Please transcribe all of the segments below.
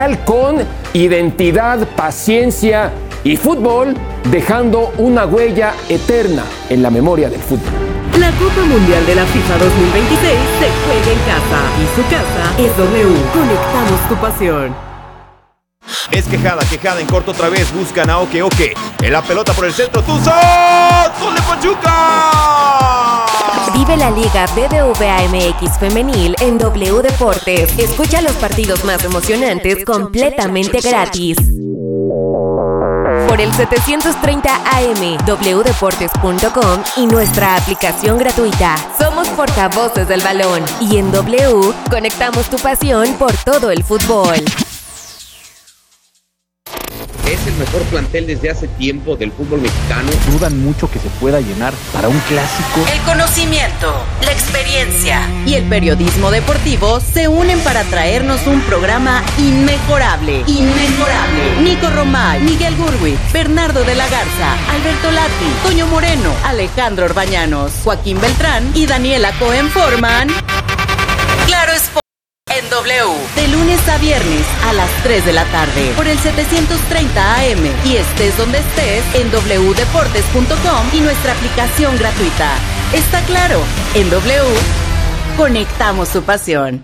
con identidad, paciencia y fútbol, dejando una huella eterna en la memoria del fútbol. La Copa Mundial de la FIFA 2026 se juega en casa y su casa es W. Conectamos tu pasión. Es quejada en corto otra vez, buscan a Oke. En la pelota por el centro, Tuzón, ¡gol de Pachuca! Vive la Liga BBVA MX Femenil en W Deportes. Escucha los partidos más emocionantes completamente gratis. Por el 730 AM, wdeportes.com y nuestra aplicación gratuita. Somos portavoces del balón y en W conectamos tu pasión por todo el fútbol. Es el mejor plantel desde hace tiempo del fútbol mexicano. Dudan mucho que se pueda llenar para un clásico. El conocimiento, la experiencia y el periodismo deportivo se unen para traernos un programa inmejorable. Nico Romay, Miguel Gurwitz, Bernardo de la Garza, Alberto Lati, Toño Moreno, Alejandro Orbañanos, Joaquín Beltrán y Daniela Cohen forman Claro Sport. En W, de lunes a viernes a las 3 de la tarde, por el 730 AM y estés donde estés en wdeportes.com y nuestra aplicación gratuita. Está claro, en W, conectamos tu pasión.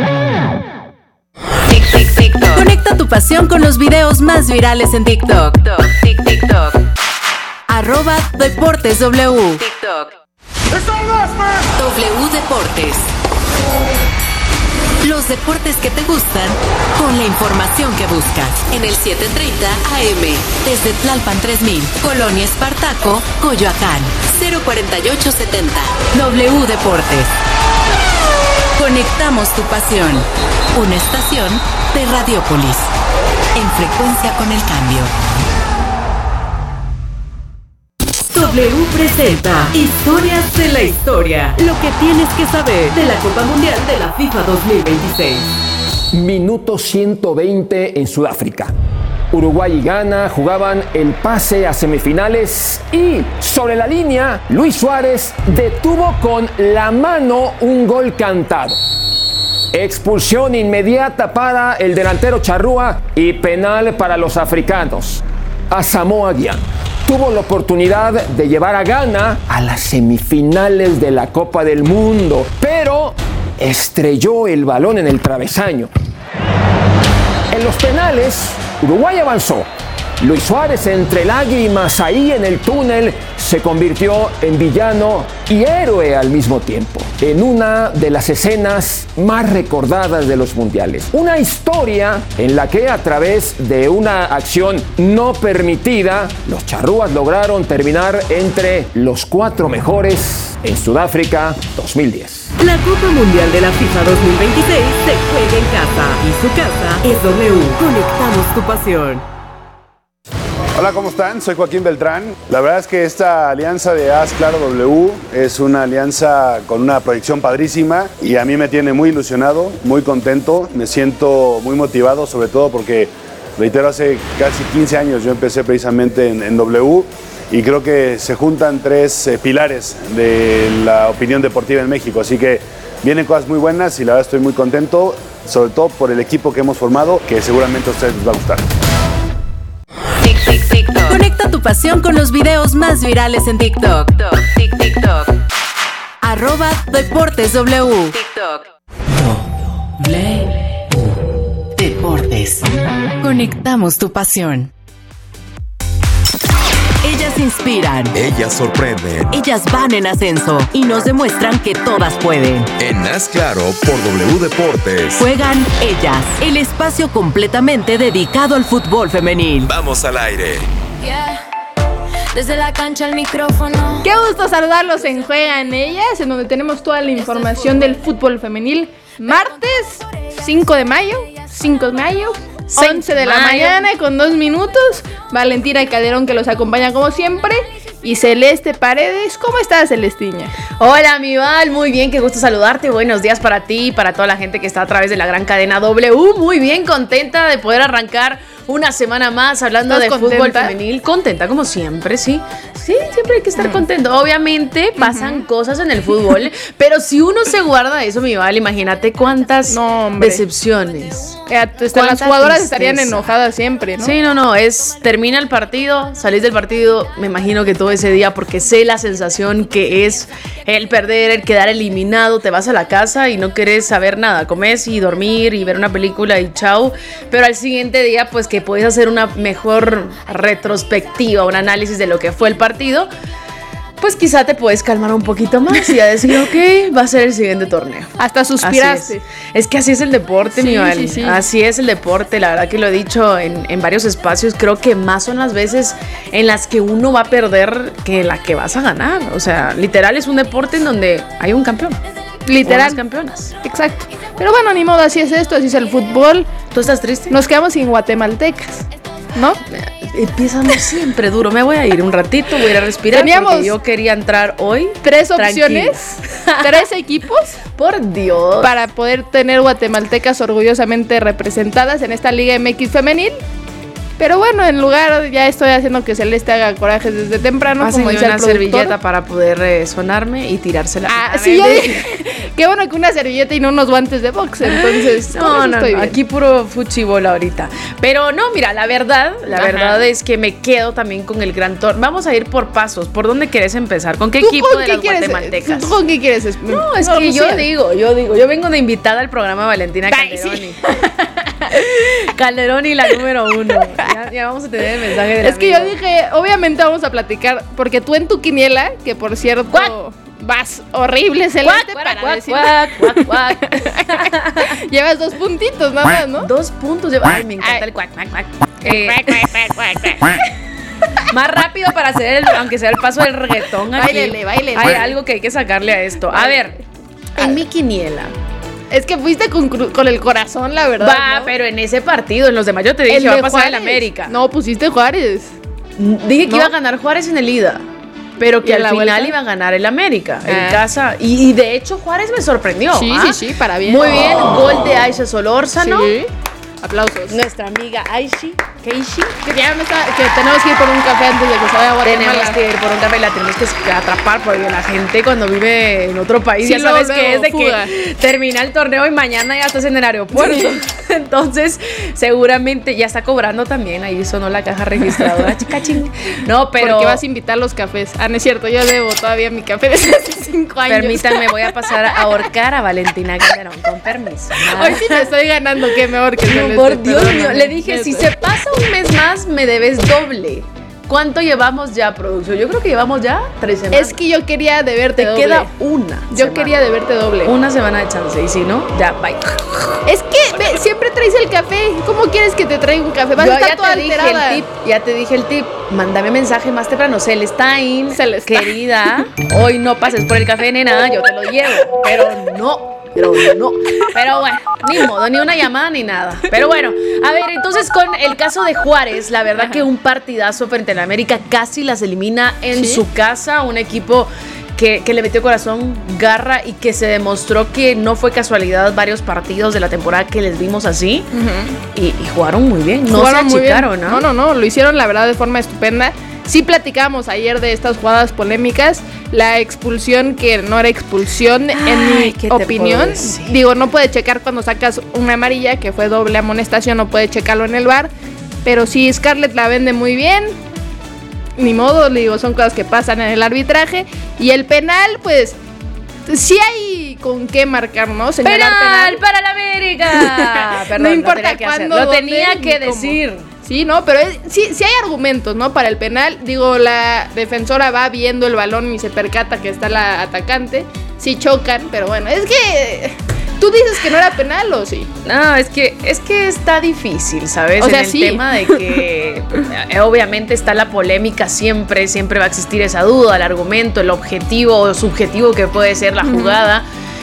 TikTok. Conecta tu pasión con los videos más virales en TikTok. TikTok. @DeportesW. TikTok. W Deportes. Los deportes que te gustan, con la información que buscas. En el 730 AM, desde Tlalpan 3000, Colonia Espartaco, Coyoacán, 04870. W Deportes. Conectamos tu pasión. Una estación de Radiópolis. En frecuencia con el cambio. W presenta Historias de la Historia. Lo que tienes que saber de la Copa Mundial de la FIFA 2026. Minuto 120 en Sudáfrica. Uruguay y Ghana jugaban el pase a semifinales y sobre la línea Luis Suárez detuvo con la mano un gol cantado. Expulsión inmediata para el delantero charrúa y penal para los africanos. Asamoah Gyan tuvo la oportunidad de llevar a Ghana a las semifinales de la Copa del Mundo, pero estrelló el balón en el travesaño. En los penales, Uruguay avanzó. Luis Suárez, entre lágrimas ahí en el túnel, se convirtió en villano y héroe al mismo tiempo, en una de las escenas más recordadas de los mundiales. Una historia en la que a través de una acción no permitida, los charrúas lograron terminar entre los 4 mejores en Sudáfrica 2010. La Copa Mundial de la FIFA 2026 se juega en casa y su casa es W. Conectamos tu pasión. Hola, ¿cómo están? Soy Joaquín Beltrán. La verdad es que esta alianza de Haz Claro W es una alianza con una proyección padrísima y a mí me tiene muy ilusionado, muy contento, me siento muy motivado, sobre todo porque, reitero, hace casi 15 años yo empecé precisamente en W y creo que se juntan 3 pilares de la opinión deportiva en México, así que vienen cosas muy buenas y la verdad estoy muy contento, sobre todo por el equipo que hemos formado, que seguramente a ustedes les va a gustar. TikTok. Conecta tu pasión con los videos más virales en TikTok. TikTok. @DeportesW. TikTok. Deportes. Conectamos tu pasión. Ellas inspiran. Ellas sorprenden. Ellas van en ascenso y nos demuestran que todas pueden. En Haz Claro por W Deportes. Juegan ellas, el espacio completamente dedicado al fútbol femenil. Vamos al aire. Desde la cancha al micrófono. Qué gusto saludarlos en Juegan Ellas, en donde tenemos toda la información del fútbol femenil. Martes 5 de mayo, 11 de la mañana con 2 minutos. Valentina Calderón que los acompaña como siempre. Y Celeste Paredes. ¿Cómo estás, Celestiña? Hola, mi Val, muy bien, qué gusto saludarte. Buenos días para ti y para toda la gente que está a través de la gran cadena W. Muy bien, contenta de poder arrancar una semana más hablando de fútbol femenil. Contenta como siempre, sí. Sí, siempre hay que estar contento. Obviamente pasan cosas en el fútbol, pero si uno se guarda eso, mi Val, imagínate cuántas decepciones. Las jugadoras estarían enojadas siempre, ¿no? Sí, no, termina el partido, salís del partido, me imagino que todo ese día, porque sé la sensación que es el perder, el quedar eliminado, te vas a la casa y no querés saber nada, comes y dormir y ver una película y chau, pero al siguiente día pues que puedes hacer una mejor retrospectiva, un análisis de lo que fue el partido, pues quizá te puedes calmar un poquito más y a decir, ok, va a ser el siguiente torneo. Hasta suspiraste. Es que así es el deporte, mi Val. Sí. Así es el deporte, la verdad que lo he dicho en varios espacios. Creo que más son las veces en las que uno va a perder que la que vas a ganar. O sea, literal es un deporte en donde hay un campeón. Literal. Unas campeonas. Exacto. Pero bueno, ni modo, así es esto, así es el fútbol. ¿Tú estás triste? Nos quedamos sin guatemaltecas, ¿no? Empezamos siempre duro. Me voy a ir un ratito, voy a ir a respirar. Teníamos porque yo quería entrar hoy. 3 opciones, 3 equipos. Por Dios. Para poder tener guatemaltecas orgullosamente representadas en esta Liga MX femenil. Pero bueno, en lugar, ya estoy haciendo que Celeste haga corajes desde temprano. Pásenme como dice una el productor. servilleta para poder sonarme y tirársela. Sí, yo dije, qué bueno que una servilleta y no unos guantes de box. Entonces, no, aquí puro fuchibol ahorita. Pero no, mira, la verdad es que me quedo también con el gran torneo. Vamos a ir por pasos. ¿Por dónde quieres empezar? ¿Con qué equipo de las guatemaltecas? ¿Tú con qué quieres? No, es que yo digo, yo vengo de invitada al programa Valentina Calderoni. Sí. Calderoni, la número 1. Ya vamos a tener el mensaje de la Es que yo dije, obviamente vamos a platicar, porque tú en tu quiniela, que por cierto vas horrible, Celeste, llevas 2 puntitos nada más, ¿no? 2 puntos. Ay, me encanta el cuac. Más rápido para hacer aunque sea el paso del reggaetón aquí. Báilele. Hay algo que hay que sacarle a esto. A ver, en mi quiniela. Es que fuiste con el corazón, la verdad. Va, ¿no? Pero en ese partido, en los demás yo te dije, va a pasar el América. No, pusiste Juárez. Dije que iba a ganar Juárez en el ida, pero que al final iba a ganar el América en casa. Y de hecho Juárez me sorprendió. Sí, para bien. Muy bien, gol de Aisha Solórzano. Sí. Aplausos. Nuestra amiga Keishi. Que tenemos que ir por un café antes de que se vaya a Guatemala. Tenemos que ir por un café, la tenemos que atrapar, porque la gente cuando vive en otro país, ya sabes que es de fuga. Que termina el torneo y mañana ya estás en el aeropuerto. Sí. Entonces, seguramente ya está cobrando también. Ahí sonó la caja registradora. Chicachín. No, pero. Porque vas a invitar los cafés. No es cierto, yo debo todavía mi café desde hace 5 años. Permítanme, voy a pasar a ahorcar a Valentina Calderón, con permiso. Hoy sí me estoy ganando, que me ahorques. Por Dios mío, le dije, si se pasa un mes más, me debes doble. ¿Cuánto llevamos ya, producción? Yo creo que llevamos ya 3 semanas. Es que yo quería deberte doble. Te queda una Yo quería deberte doble. Una semana de chance, y si no, ya, bye. Es que siempre traes el café. ¿Cómo quieres que te traiga un café? Vas a estar toda alterada. Ya te dije el tip. Mándame mensaje más temprano. Celestine, querida, hoy no pases por el café, nena, yo te lo llevo. Pero bueno, ni modo, ni una llamada ni nada. Pero bueno, a ver, entonces con el caso de Juárez, la verdad que un partidazo frente a la América, casi las elimina en su casa, un equipo que le metió corazón, garra, y que se demostró que no fue casualidad varios partidos de la temporada que les vimos así. Y jugaron muy bien, no se achicaron, ¿no? No, lo hicieron la verdad de forma estupenda. Sí platicábamos ayer de estas jugadas polémicas, la expulsión que no era expulsión, en mi opinión. Digo, no puede checar cuando sacas una amarilla, que fue doble amonestación, no puede checarlo en el VAR, pero sí, Scarlett la vende muy bien. Ni modo, le digo, son cosas que pasan en el arbitraje. Y el penal, pues, sí hay con qué marcar, ¿no? Señalar penal para la América. Perdón, no importa cuándo, lo tenía que decir. Sí, no, pero sí hay argumentos, ¿no? Para el penal, digo, la defensora va viendo el balón y se percata que está la atacante. Sí chocan, pero bueno, es que tú dices que no era penal, ¿o sí? No, es que está difícil, ¿sabes? O sea, en el tema de que obviamente está la polémica, siempre va a existir esa duda, el argumento, el objetivo o subjetivo que puede ser la jugada.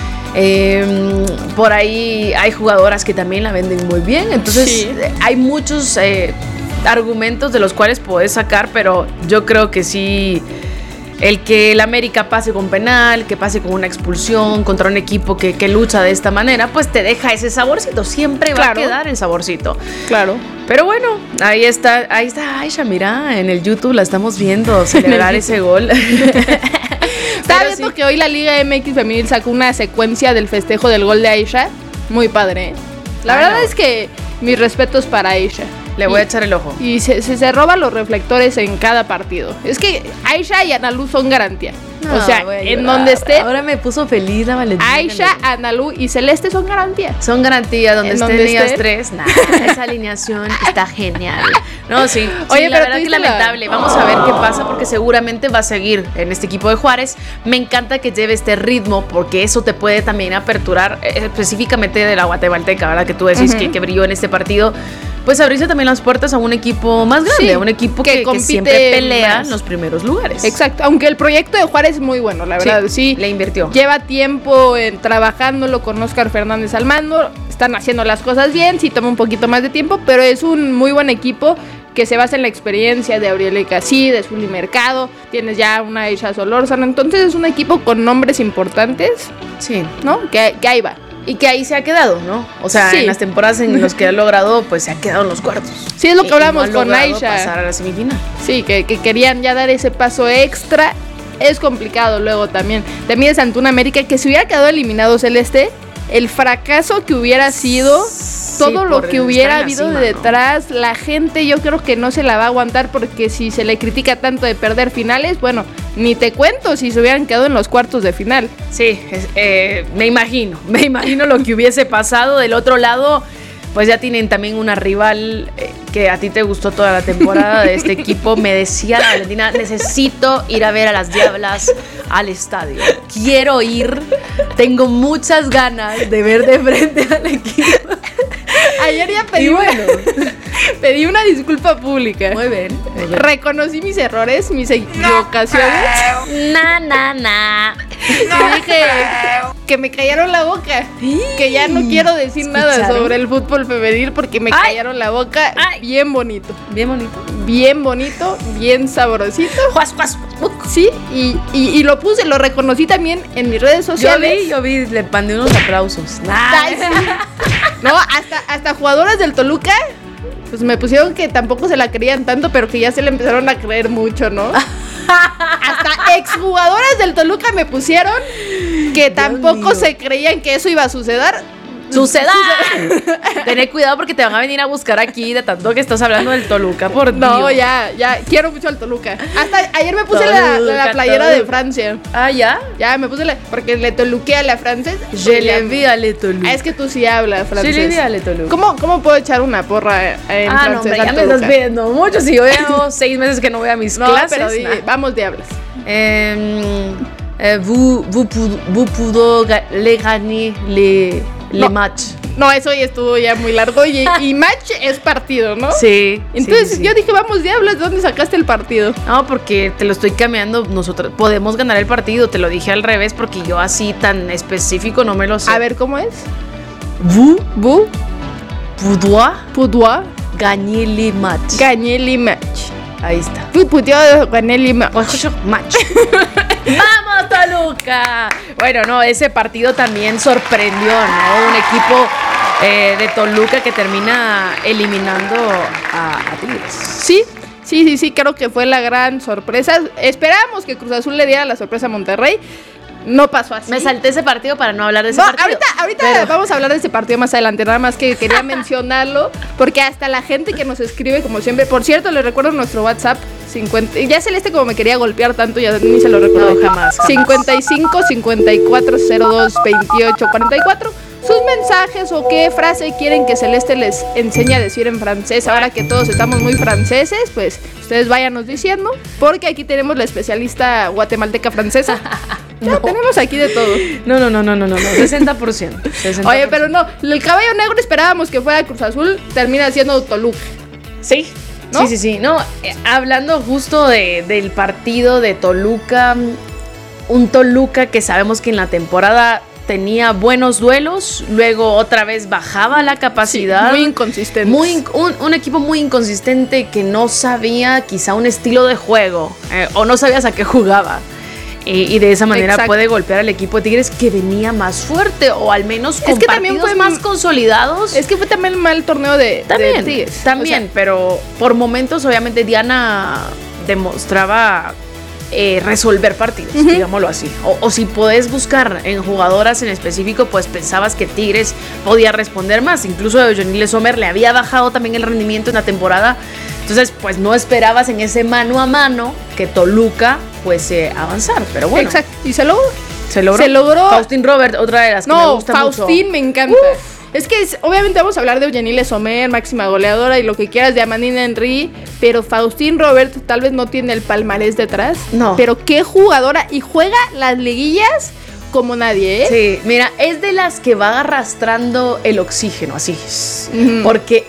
Por ahí hay jugadoras que también la venden muy bien, entonces hay muchos argumentos de los cuales puedes sacar, pero yo creo que sí, el que el América pase con penal, que pase con una expulsión contra un equipo que lucha de esta manera, pues te deja ese saborcito, siempre va a quedar el saborcito. Claro. Pero bueno, Ahí está Aisha, mira, en el YouTube la estamos viendo celebrar ese gol. Estaba viendo que hoy la Liga MX Femenil sacó una secuencia del festejo del gol de Aisha. Muy padre, ¿eh? La verdad es que mis respetos para Aisha. Le voy a echar el ojo. Y se roban los reflectores en cada partido. Es que Aisha y Analu son garantía. No, o sea, en donde esté. Ahora me puso feliz la Valentina. Aisha, Analu y Celeste son garantía. Son garantía donde estén ellas tres. Nah, esa alineación está genial. No, sí. Oye, la pero verdad que lamentable. Vamos a ver qué pasa porque seguramente va a seguir en este equipo de Juárez. Me encanta que lleve este ritmo porque eso te puede también aperturar específicamente de la guatemalteca, ¿verdad? Que tú decís que brilló en este partido. Pues abrirse también las puertas a un equipo más grande, a un equipo que siempre pelea en los primeros lugares. Exacto, aunque el proyecto de Juárez es muy bueno, la verdad, sí. Le invirtió. Lleva tiempo trabajándolo con Óscar Fernández al mando, están haciendo las cosas bien, sí toma un poquito más de tiempo, pero es un muy buen equipo que se basa en la experiencia de Auriel Casí, de Zuli Mercado, tienes ya una Aisha Solórzano, entonces es un equipo con nombres importantes, sí, ¿no? Que ahí va. Y que ahí se ha quedado, ¿no? O sea, en las temporadas en las que ha logrado, pues se ha quedado en los cuartos. Sí, es lo que hablamos con Aisha. Pasar a la semifinal. Sí, que querían ya dar ese paso extra. Es complicado luego también. También es ante una América que si hubiera quedado eliminado Celeste, el fracaso que hubiera sido, todo lo que hubiera habido detrás, la gente yo creo que no se la va a aguantar porque si se le critica tanto de perder finales, bueno, ni te cuento si se hubieran quedado en los cuartos de final. Sí, me imagino lo que hubiese pasado. Del otro lado, pues ya tienen también una rival que a ti te gustó toda la temporada de este equipo. Me decía la Valentina, necesito ir a ver a las Diablas al estadio. Quiero ir, tengo muchas ganas de ver de frente al equipo. Ayer ya pedí una disculpa pública. Muy bien. Reconocí mis errores, mis equivocaciones. Y dije que me callaron la boca. Que ya no quiero decir nada sobre el fútbol femenil porque me callaron la boca. Bien bonito. Bien bonito. Bien bonito, bien sabrosito. Sí, y lo puse, lo reconocí también en mis redes sociales. Yo vi, le mandé unos aplausos. Ay, sí. No, hasta jugadoras del Toluca, pues me pusieron que tampoco se la creían tanto, pero que ya se le empezaron a creer mucho, ¿no? Hasta exjugadoras del Toluca me pusieron que tampoco se creían que eso iba a suceder. Tené cuidado porque te van a venir a buscar aquí de tanto que estás hablando del Toluca, por Dios. No, ya, quiero mucho al Toluca. Hasta ayer me puse la playera de Francia. Ah, ¿ya? Ya, me puse porque le toluqué a la francés. Je le vi a le Toluca. Es que tú sí hablas francés. Je le vi a le Toluca. ¿Cómo puedo echar una porra en francés? No, ya me estás viendo mucho. Si yo llevo 6 meses que no voy a mis clases. No, pero vamos de hablas. Vous pouvez le gagner le match. No, eso ya estuvo ya muy largo y match es partido, ¿no? Sí. Entonces yo dije, vamos, diablos, ¿de dónde sacaste el partido? No, porque te lo estoy cambiando. Nosotros podemos ganar el partido. Te lo dije al revés porque yo así tan específico no me lo sé. A ver, ¿cómo es? Vous pouvez gagner le match. Gagner le match. Ahí está. Vous pouvez gagner le match. ¡Vamos, Toluca! Bueno, no, ese partido también sorprendió, ¿no? Un equipo de Toluca que termina eliminando a Tigres. Sí, creo que fue la gran sorpresa. Esperábamos que Cruz Azul le diera la sorpresa a Monterrey. No pasó así. Me salté ese partido para no hablar de ese partido. Ahorita vamos a hablar de ese partido más adelante. Nada más que quería mencionarlo porque hasta la gente que nos escribe, como siempre. Por cierto, les recuerdo nuestro WhatsApp 50. Ya Celeste como me quería golpear tanto, ya ni se lo recuerdo. No, jamás. 55 54 02 28 44. Sus mensajes o qué frase quieren que Celeste les enseñe a decir en francés. Ahora que todos estamos muy franceses, pues ustedes váyanos diciendo. Porque aquí tenemos la especialista guatemalteca francesa. Ya tenemos aquí de todo. No. 60%. Oye, pero no, el caballo negro esperábamos que fuera Cruz Azul, termina siendo Toluca. Sí, ¿no? Sí. No, hablando justo del partido de Toluca, un Toluca que sabemos que en la temporada tenía buenos duelos, luego otra vez bajaba la capacidad. Sí, muy inconsistente. Un equipo muy inconsistente que no sabía quizá un estilo de juego, o no sabías a qué jugaba. y de esa manera Exacto. puede golpear al equipo de Tigres que venía más fuerte o al menos con que también partidos fue más consolidados. Es que fue también mal torneo de Tigres. También, pero por momentos obviamente Diana demostraba resolver partidos, digámoslo así. O si podés buscar en jugadoras en específico, pues pensabas que Tigres podía responder más. Incluso Eugenie Sommer le había bajado también el rendimiento en la temporada. Entonces, pues no esperabas en ese mano a mano que Toluca fuese avanzar. Pero bueno. Exacto. Y se logró. Se logró. Faustín Robert, otra de las que me gusta mucho. Faustín me encanta. Es que obviamente vamos a hablar de Eugenie Sommer, máxima goleadora y lo que quieras de Amandine Henry, pero Faustín Robert tal vez no tiene el palmarés detrás. No. Pero qué jugadora, y juega las liguillas como nadie, ¿eh? Sí, mira, es de las que va arrastrando el oxígeno, así. Porque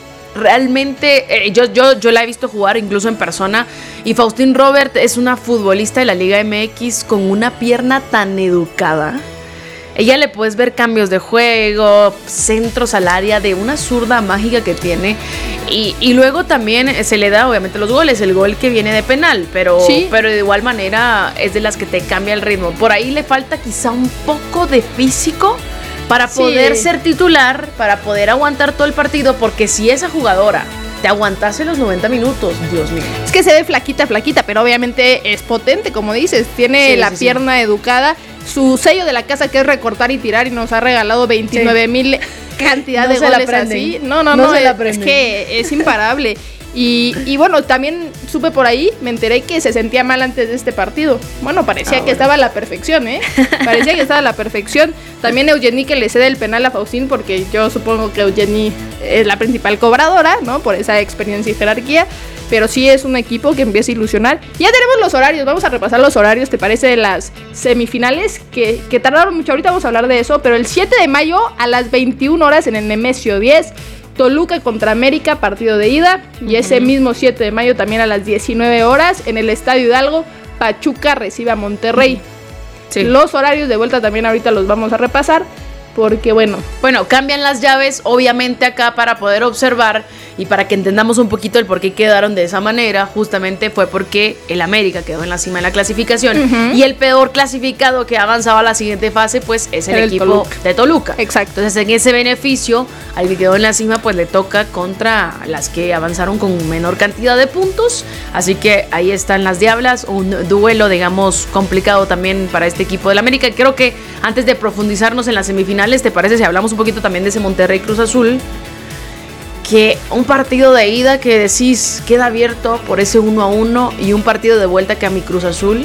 realmente yo la he visto jugar incluso en persona, y Faustín Robert es una futbolista de la Liga MX con una pierna tan educada. Ella le puedes ver cambios de juego, centros al área, de una zurda mágica que tiene. Y luego también se le da obviamente los goles, el gol que viene de penal, pero de igual manera es de las que te cambia el ritmo. Por ahí le falta quizá un poco de físico para poder ser titular, para poder aguantar todo el partido, porque si esa jugadora te aguantase los 90 minutos, Dios mío. Es que se ve flaquita, pero obviamente es potente, como dices, tiene la pierna educada. Su sello de la casa, que es recortar y tirar, y nos ha regalado 29,000 cantidad de goles así. No, es que es imparable. Y bueno, también supe por ahí, me enteré que se sentía mal antes de este partido. Bueno, parecía que estaba a la perfección, ¿eh? Parecía que estaba a la perfección. También Eugenie, que le cede el penal a Faustín, porque yo supongo que Eugenie es la principal cobradora, ¿no? Por esa experiencia y jerarquía. Pero sí es un equipo que empieza a ilusionar. Ya tenemos los horarios, vamos a repasar los horarios, ¿te parece? De las semifinales, que tardaron mucho, ahorita vamos a hablar de eso. Pero el 7 de mayo a las 21 horas en el Nemesio 10, Toluca contra América, partido de ida. Y ese mismo 7 de mayo también a las 19 horas en el Estadio Hidalgo, Pachuca recibe a Monterrey. Los horarios de vuelta también ahorita los vamos a repasar, porque bueno, cambian las llaves obviamente acá para poder observar y para que entendamos un poquito el por qué quedaron de esa manera. Justamente fue porque el América quedó en la cima de la clasificación y el peor clasificado que avanzaba a la siguiente fase pues es el equipo de Toluca. Exacto. Entonces en ese beneficio al que quedó en la cima pues le toca contra las que avanzaron con menor cantidad de puntos, así que ahí están las diablas, un duelo digamos complicado también para este equipo del América. Creo que antes de profundizarnos en las semifinales, ¿te parece si hablamos un poquito también de ese Monterrey Cruz Azul? Que un partido de ida que decís queda abierto por ese 1-1, y un partido de vuelta que a mi Cruz Azul,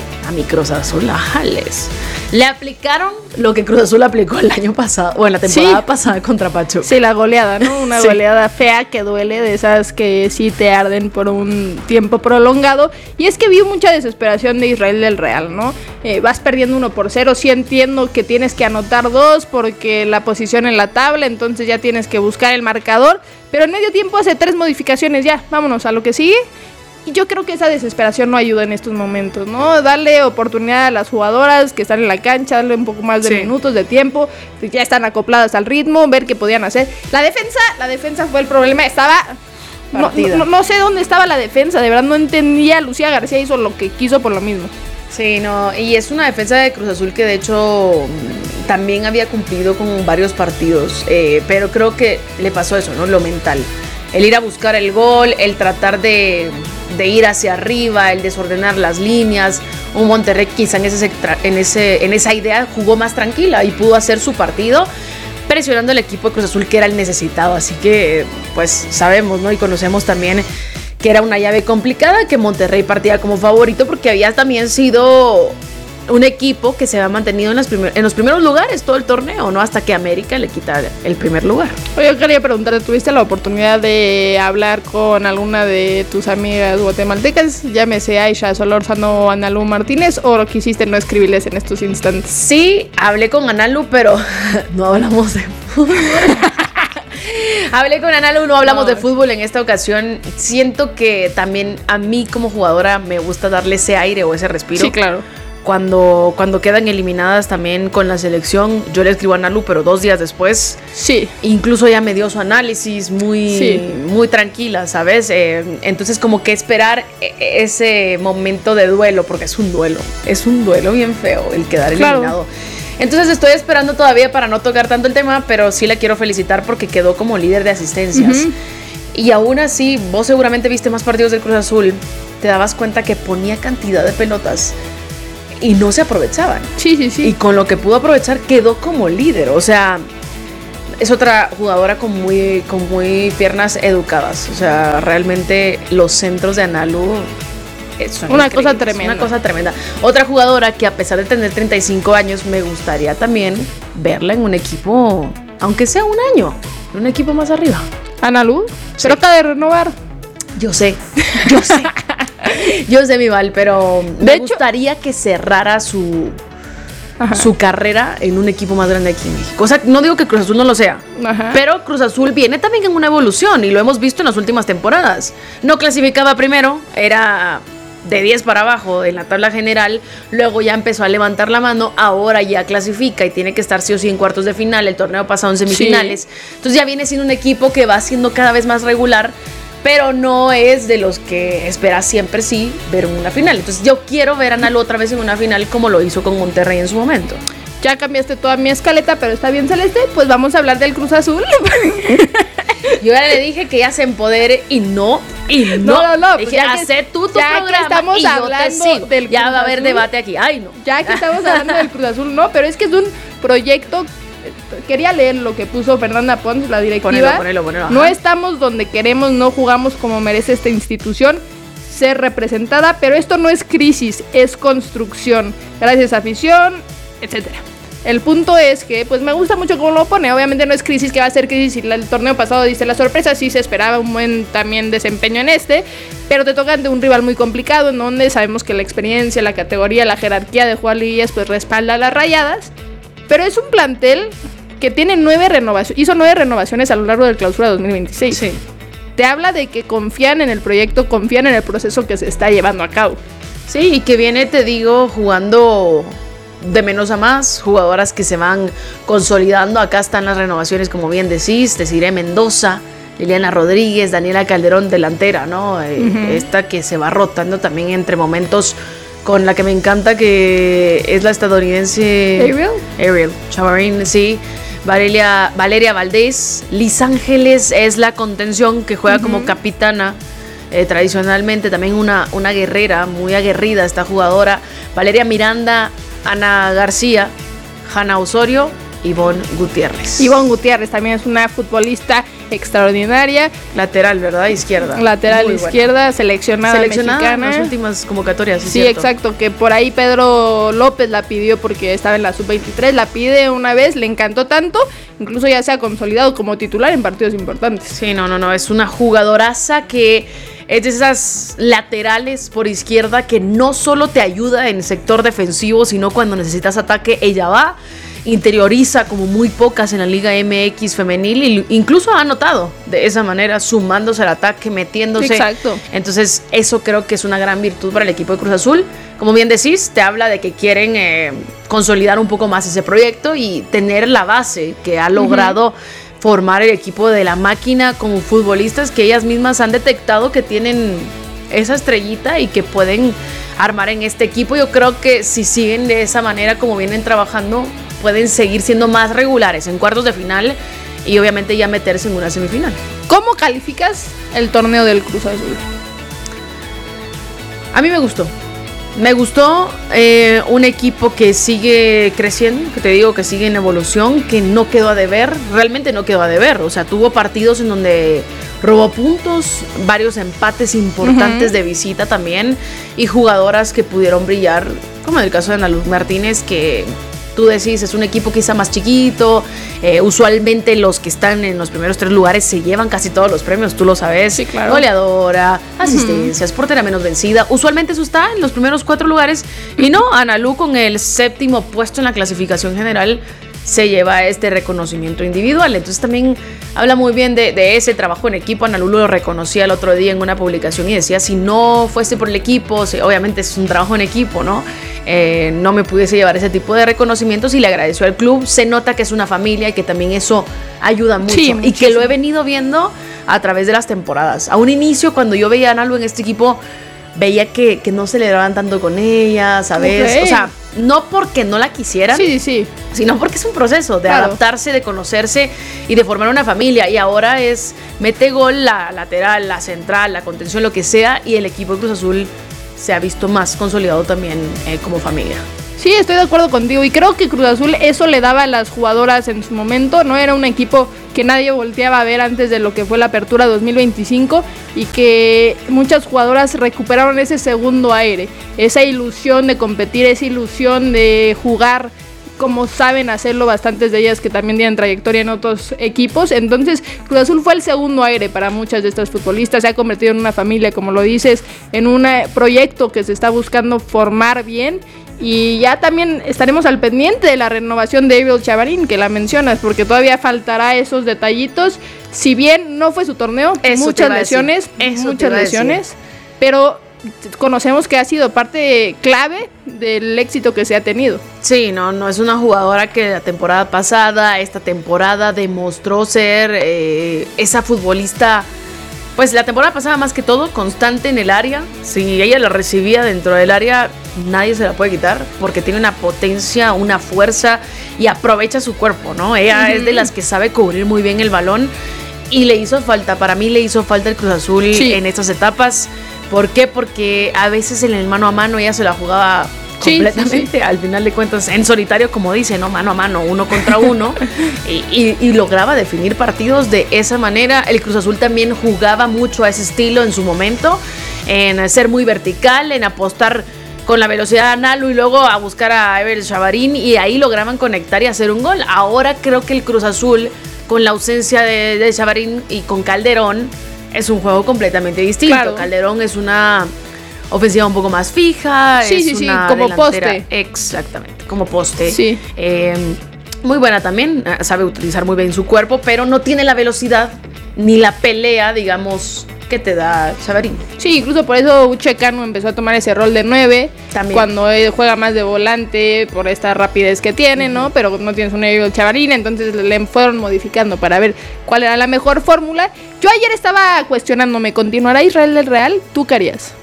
ajales, le aplicaron lo que Cruz Azul aplicó el año pasado, o en la temporada pasada contra Pachuca. Sí, la goleada, ¿no? Una goleada fea que duele, de esas que sí te arden por un tiempo prolongado. Y es que vi mucha desesperación de Israel del Real, ¿no? Vas perdiendo 1-0, sí entiendo que tienes que anotar 2 porque la posición en la tabla, entonces ya tienes que buscar el marcador, pero en medio tiempo hace 3 modificaciones, ya, vámonos a lo que sigue. Y yo creo que esa desesperación no ayuda en estos momentos, ¿no? Darle oportunidad a las jugadoras que están en la cancha, darle un poco más de minutos de tiempo, ya están acopladas al ritmo, ver qué podían hacer. La defensa fue el problema, estaba... No sé dónde estaba la defensa, de verdad no entendía. Lucía García hizo lo que quiso por lo mismo. Sí, no, y es una defensa de Cruz Azul que de hecho también había cumplido con varios partidos, pero creo que le pasó eso, ¿no? Lo mental. El ir a buscar el gol, el tratar de ir hacia arriba, el desordenar las líneas. Un Monterrey quizá en esa idea jugó más tranquila y pudo hacer su partido, presionando al equipo de Cruz Azul, que era el necesitado. Así que pues sabemos, ¿no? Y conocemos también que era una llave complicada, que Monterrey partía como favorito porque había también sido un equipo que se había mantenido en los primeros lugares todo el torneo, ¿no? Hasta que América le quita el primer lugar. Oye, yo quería preguntarte, ¿tuviste la oportunidad de hablar con alguna de tus amigas guatemaltecas? Llámese Aisha Solórzano o Analu Martínez, ¿o quisiste no escribirles en estos instantes? Sí, hablé con Analu, pero no hablamos de fútbol. Hablé con Analu, no hablamos de fútbol en esta ocasión. Siento que también a mí como jugadora me gusta darle ese aire o ese respiro. Sí, claro. cuando quedan eliminadas también con la selección, yo le escribo a Analu, pero 2 días después, sí, incluso ella me dio su análisis muy tranquila, ¿sabes? Entonces como que esperar ese momento de duelo, porque es un duelo bien feo el quedar eliminado. Entonces estoy esperando todavía para no tocar tanto el tema, pero sí la quiero felicitar porque quedó como líder de asistencias. Y aún así, vos seguramente viste más partidos del Cruz Azul, te dabas cuenta que ponía cantidad de pelotas y no se aprovechaban. Sí. Y con lo que pudo aprovechar quedó como líder. O sea, es otra jugadora con muy piernas educadas. O sea, realmente los centros de Analu son una cosa tremenda. Una cosa tremenda. Otra jugadora que a pesar de tener 35 años, me gustaría también verla en un equipo, aunque sea un año, en un equipo más arriba. Analu, sí. Pero acaba de renovar. Yo sé. Yo sé, mi Val, pero me gustaría que cerrara su carrera en un equipo más grande aquí en México. O sea, no digo que Cruz Azul no lo sea, pero Cruz Azul viene también en una evolución y lo hemos visto en las últimas temporadas. No clasificaba primero, era de 10 para abajo en la tabla general, luego ya empezó a levantar la mano, ahora ya clasifica y tiene que estar sí o sí en cuartos de final, el torneo pasado en semifinales. Entonces ya viene siendo un equipo que va siendo cada vez más regular, pero no es de los que esperas siempre sí ver en una final. Entonces yo quiero ver a Analu otra vez en una final como lo hizo con Monterrey en su momento. Ya cambiaste toda mi escaleta, pero está bien, Celeste, pues vamos a hablar del Cruz Azul. Yo ya le dije que ella se empodere y no. Dije, pues ya hace tú tu programa que estamos y hablando yo te sigo. del ya Cruz va a haber Azul, debate aquí. Ay, no. Ya que estamos hablando del Cruz Azul, no, pero es que es un proyecto. Quería leer lo que puso Fernanda Pons, la directiva. Ponelo, no estamos donde queremos, no jugamos como merece esta institución ser representada, pero esto no es crisis, es construcción. Gracias, afición, etcétera. El punto es que, pues me gusta mucho cómo lo pone. Obviamente no es crisis, que va a ser crisis. El torneo pasado diste la sorpresa, sí se esperaba un buen también desempeño en pero te tocan de un rival muy complicado, en donde sabemos que la experiencia, la categoría, la jerarquía de jugar liguillas, pues respalda a las Rayadas. Pero es un plantel que tiene 9 renovaciones, hizo 9 renovaciones a lo largo del clausura 2026. Sí. Te habla de que confían en el proyecto, confían en el proceso que se está llevando a cabo. Sí, y que viene, te digo, jugando de menos a más, jugadoras que se van consolidando. Acá están las renovaciones, como bien decís, Desiree Mendoza, Liliana Rodríguez, Daniela Calderón, delantera, ¿no? Esta que se va rotando también entre momentos, con la que me encanta, que es la estadounidense Ariel Chamarín, sí. Valeria Valdés. Liz Ángeles es la contención, que juega como capitana. Tradicionalmente también una guerrera, muy aguerrida esta jugadora. Valeria Miranda, Ana García, Hanna Osorio, Ivonne Gutiérrez. Ivonne Gutiérrez también es una futbolista extraordinaria. Lateral, ¿verdad? Izquierda. Lateral izquierda, seleccionada mexicana. En las últimas convocatorias. Sí, exacto, que por ahí Pedro López la pidió porque estaba en la sub-23, la pide una vez, le encantó tanto, incluso ya se ha consolidado como titular en partidos importantes. Sí, no, es una jugadoraza que es de esas laterales por izquierda que no solo te ayuda en el sector defensivo, sino cuando necesitas ataque, ella va, interioriza como muy pocas en la Liga MX femenil, y incluso ha anotado de esa manera, sumándose al ataque, metiéndose. Exacto. Entonces eso creo que es una gran virtud para el equipo de Cruz Azul. Como bien decís, te habla de que quieren consolidar un poco más ese proyecto y tener la base que ha logrado formar el equipo de la máquina, como futbolistas que ellas mismas han detectado que tienen esa estrellita y que pueden armar en este equipo. Yo creo que si siguen de esa manera como vienen trabajando, pueden seguir siendo más regulares en cuartos de final y obviamente ya meterse en una semifinal. ¿Cómo calificas el torneo del Cruz Azul? A mí me gustó. Me gustó un equipo que sigue creciendo, que te digo que sigue en evolución, que no quedó a deber, realmente no quedó a deber. O sea, tuvo partidos en donde robó puntos, varios empates importantes de visita también, y jugadoras que pudieron brillar, como en el caso de Ana Luz Martínez, que tú decís, es un equipo quizá más chiquito, usualmente los que están en los primeros 3 lugares se llevan casi todos los premios, tú lo sabes. Sí, claro. Goleadora, asistencias, portera menos vencida, usualmente eso está en los primeros 4 lugares, y no, Analu con el 7º puesto en la clasificación general se lleva este reconocimiento individual. Entonces también habla muy bien de ese trabajo en equipo. Ana Lulu lo reconocía el otro día en una publicación y decía, si no fuese por el equipo, obviamente es un trabajo en equipo, ¿no? No me pudiese llevar ese tipo de reconocimientos, y le agradeció al club. Se nota que es una familia y que también eso ayuda mucho, sí, y que lo he venido viendo a través de las temporadas. A un inicio, cuando yo veía a Ana Lulu en este equipo, veía que no celebraban tanto con ella, ¿sabes? Okay. O sea, no porque no la quisieran, sí, sino porque es un proceso de adaptarse, de conocerse y de formar una familia. Y ahora mete gol la lateral, la central, la contención, lo que sea, y el equipo de Cruz Azul se ha visto más consolidado también como familia. Sí, estoy de acuerdo contigo, y creo que Cruz Azul eso le daba a las jugadoras en su momento. No era un equipo que nadie volteaba a ver antes de lo que fue la apertura 2025, y que muchas jugadoras recuperaron ese segundo aire, esa ilusión de competir, esa ilusión de jugar como saben hacerlo bastantes de ellas que también tienen trayectoria en otros equipos. Entonces Cruz Azul fue el segundo aire para muchas de estas futbolistas, se ha convertido en una familia, como lo dices, en un proyecto que se está buscando formar bien. Y ya también estaremos al pendiente de la renovación de Avril Chavarín, que la mencionas, porque todavía faltará esos detallitos. Si bien no fue su torneo, muchas lesiones, pero conocemos que ha sido parte clave del éxito que se ha tenido. Sí, no es una jugadora que la temporada pasada, esta temporada demostró ser esa futbolista. Pues la temporada pasada, más que todo, constante en el área. Si ella la recibía dentro del área, nadie se la puede quitar, porque tiene una potencia, una fuerza, y aprovecha su cuerpo, ¿no? Ella es de las que sabe cubrir muy bien el balón, y le hizo falta, para mí le hizo falta el Cruz Azul en estas etapas. ¿Por qué? Porque a veces en el mano a mano ella se la jugaba completamente, al final de cuentas, en solitario, como dice, ¿no? Mano a mano, 1 contra 1, y lograba definir partidos de esa manera. El Cruz Azul también jugaba mucho a ese estilo en su momento, en ser muy vertical, en apostar con la velocidad de Ana Lulu y luego a buscar a Avril Chavarín, y ahí lograban conectar y hacer un gol. Ahora creo que el Cruz Azul, con la ausencia de Chavarín y con Calderón, es un juego completamente distinto. Claro. Calderón es una ofensiva un poco más fija, una como delantera, poste. Exactamente, como poste. Sí. Muy buena también, sabe utilizar muy bien su cuerpo, pero no tiene la velocidad ni la pelea, digamos, que te da Chavarín. Sí, incluso por eso Uche Cano empezó a tomar ese rol de 9, también, cuando juega más de volante, por esta rapidez que tiene, ¿no? Pero no tienes un Avril Chavarín, entonces le fueron modificando para ver cuál era la mejor fórmula. Yo ayer estaba cuestionándome, ¿continuará Israel del Real? ¿Tú qué harías?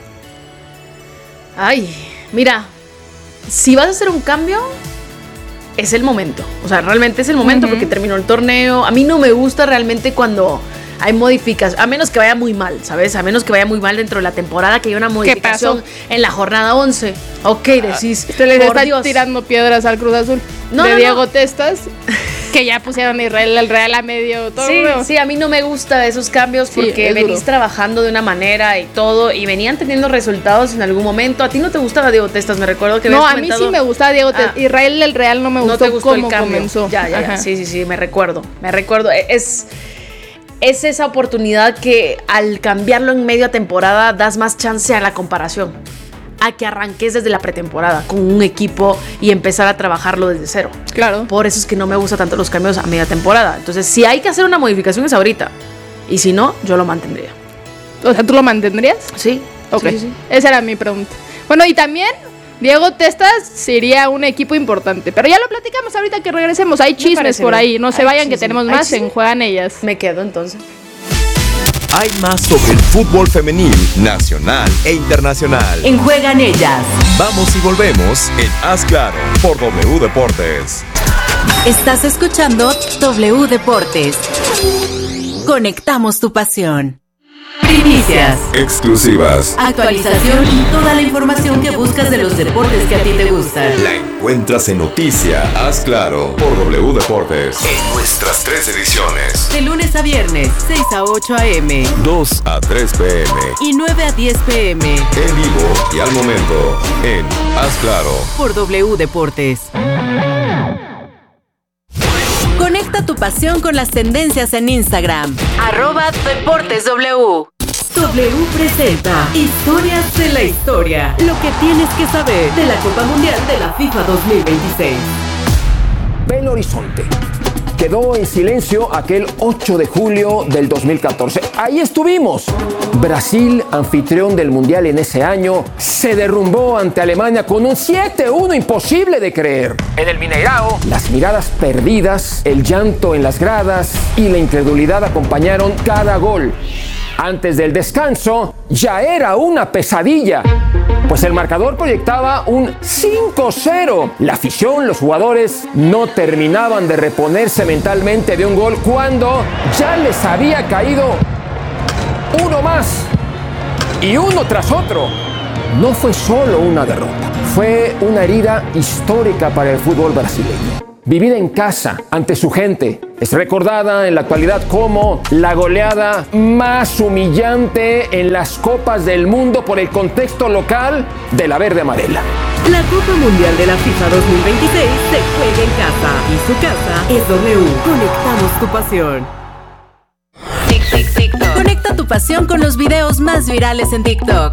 Ay, mira, si vas a hacer un cambio, es el momento. O sea, realmente es el momento, porque terminó el torneo. A mí no me gusta realmente cuando hay modificaciones, a menos que vaya muy mal, ¿sabes? A menos que vaya muy mal dentro de la temporada, que haya una modificación en la jornada 11. Ok, decís, te les está tirando piedras al Cruz Azul. Diego Testas, que ya pusieron a Israel del Real a medio torneo. Sí, a mí no me gusta esos cambios, porque venís trabajando de una manera y todo, y venían teniendo resultados en algún momento. ¿A ti no te gustaba Diego Testas? Me recuerdo que no, a mí sí me gustaba Diego Testas. Israel del Real no me gustó, no cómo comenzó. Ya. Sí, me recuerdo. Es esa oportunidad que al cambiarlo en media temporada das más chance a la comparación, a que arranques desde la pretemporada con un equipo y empezar a trabajarlo desde cero. Claro. Por eso es que no me gustan tanto los cambios a media temporada. Entonces, si hay que hacer una modificación es ahorita, y si no, yo lo mantendría. O sea, ¿tú lo mantendrías? Sí. Ok, sí. Esa era mi pregunta. Bueno, y también Diego Testas sería un equipo importante, pero ya lo platicamos ahorita que regresemos. Hay chismes por ahí, no se vayan, que tenemos más en Juegan Ellas. Me quedo entonces. Hay más sobre el fútbol femenil, nacional e internacional. En Juegan Ellas. Vamos y volvemos en Haz Claro por W Deportes. Estás escuchando W Deportes. Conectamos tu pasión. Primicias, exclusivas, actualización y toda la información que buscas de los deportes que a ti te gustan. La encuentras en Noticia Haz Claro por W Deportes en nuestras 3 ediciones. De lunes a viernes, 6 a 8 a.m. 2 a 3 p.m. y 9 a 10 p.m. En vivo y al momento en Haz Claro por W Deportes. Conecta tu pasión con las tendencias en Instagram. @DeportesW. W presenta Historias de la Historia. Lo que tienes que saber de la Copa Mundial de la FIFA 2026. Belo Horizonte. Quedó en silencio aquel 8 de julio del 2014. Ahí estuvimos. Brasil, anfitrión del Mundial en ese año, se derrumbó ante Alemania con un 7-1 imposible de creer. En el Mineirao, las miradas perdidas, el llanto en las gradas y la incredulidad acompañaron cada gol. Antes del descanso, ya era una pesadilla, pues el marcador proyectaba un 5-0. La afición, los jugadores, no terminaban de reponerse mentalmente de un gol cuando ya les había caído uno más y uno tras otro. No fue solo una derrota, fue una herida histórica para el fútbol brasileño. Vivida en casa, ante su gente, es recordada en la actualidad como la goleada más humillante en las Copas del Mundo por el contexto local de la verde amarela. La Copa Mundial de la FIFA 2026 se juega en casa y su casa es W. Conectamos tu pasión. Conecta tu pasión con los videos más virales en TikTok.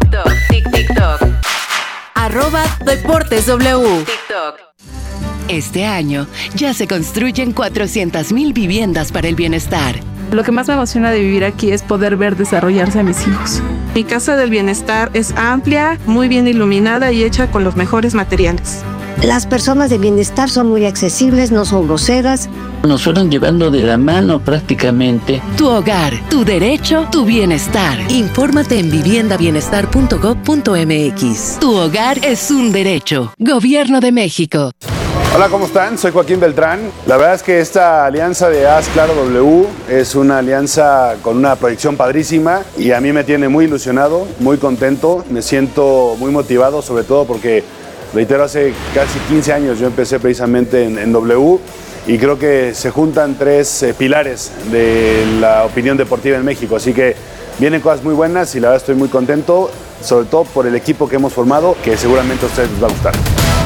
@DeportesW. Este año ya se construyen 400,000 viviendas para el bienestar. Lo que más me emociona de vivir aquí es poder ver desarrollarse a mis hijos. Mi casa del bienestar es amplia, muy bien iluminada y hecha con los mejores materiales. Las personas de bienestar son muy accesibles, no son groseras. Nos fueron llevando de la mano prácticamente. Tu hogar, tu derecho, tu bienestar. Infórmate en viviendabienestar.gov.mx. Tu hogar es un derecho. Gobierno de México. Hola, ¿cómo están? Soy Joaquín Beltrán. La verdad es que esta alianza de Haz Claro W es una alianza con una proyección padrísima y a mí me tiene muy ilusionado, muy contento, me siento muy motivado, sobre todo porque, reitero, hace casi 15 años yo empecé precisamente en W y creo que se juntan tres pilares de la opinión deportiva en México, así que vienen cosas muy buenas y la verdad estoy muy contento, sobre todo por el equipo que hemos formado, que seguramente a ustedes les va a gustar.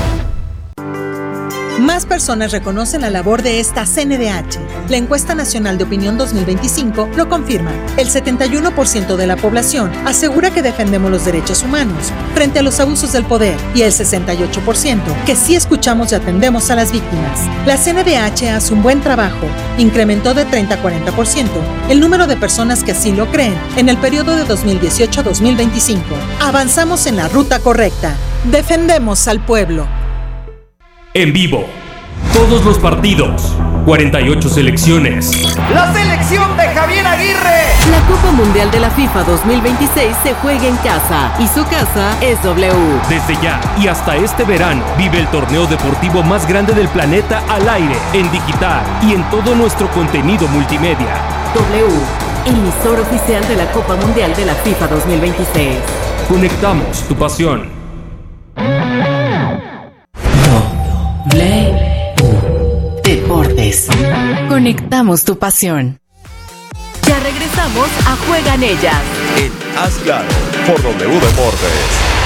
Más personas reconocen la labor de esta CNDH. La encuesta nacional de opinión 2025 lo confirma. El 71% de la población asegura que defendemos los derechos humanos frente a los abusos del poder y el 68% que sí escuchamos y atendemos a las víctimas. La CNDH hace un buen trabajo. Incrementó de 30 a 40% el número de personas que así lo creen en el periodo de 2018 a 2025. Avanzamos en la ruta correcta. Defendemos al pueblo. En vivo, todos los partidos, 48 selecciones. ¡La selección de Javier Aguirre! La Copa Mundial de la FIFA 2026 se juega en casa y su casa es W. Desde ya y hasta este verano, vive el torneo deportivo más grande del planeta al aire, en digital y en todo nuestro contenido multimedia. W, emisor oficial de la Copa Mundial de la FIFA 2026. Conectamos tu pasión. Deportes. Conectamos tu pasión. Ya regresamos a Juegan Ellas. En Haz Claro, por W Deportes.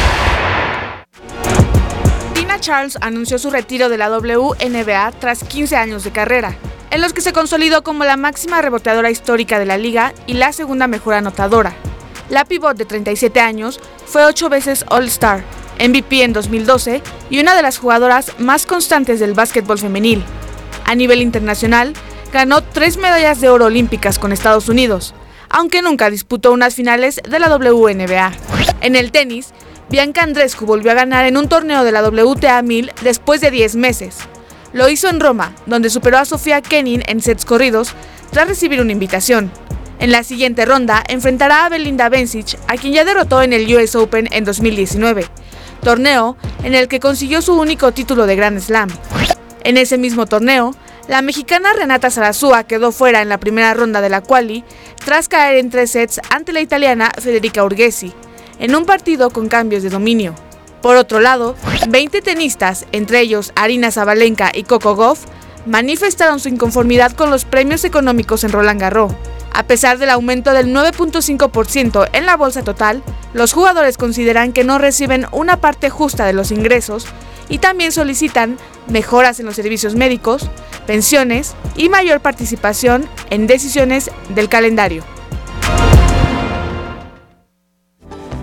Tina Charles anunció su retiro de la WNBA tras 15 años de carrera, en los que se consolidó como la máxima reboteadora histórica de la liga y la segunda mejor anotadora. La pívot de 37 años fue 8 veces All-Star, MVP en 2012 y una de las jugadoras más constantes del básquetbol femenil. A nivel internacional, ganó 3 medallas de oro olímpicas con Estados Unidos, aunque nunca disputó unas finales de la WNBA. En el tenis, Bianca Andreescu volvió a ganar en un torneo de la WTA 1000 después de 10 meses. Lo hizo en Roma, donde superó a Sofía Kenin en sets corridos tras recibir una invitación. En la siguiente ronda enfrentará a Belinda Bencic, a quien ya derrotó en el US Open en 2019, torneo en el que consiguió su único título de Grand Slam. En ese mismo torneo, la mexicana Renata Zarazúa quedó fuera en la primera ronda de la quali tras caer en 3 sets ante la italiana Federica Urgesi, en un partido con cambios de dominio. Por otro lado, 20 tenistas, entre ellos Aryna Sabalenka y Coco Gauff, manifestaron su inconformidad con los premios económicos en Roland Garros. A pesar del aumento del 9.5% en la bolsa total, los jugadores consideran que no reciben una parte justa de los ingresos y también solicitan mejoras en los servicios médicos, pensiones y mayor participación en decisiones del calendario.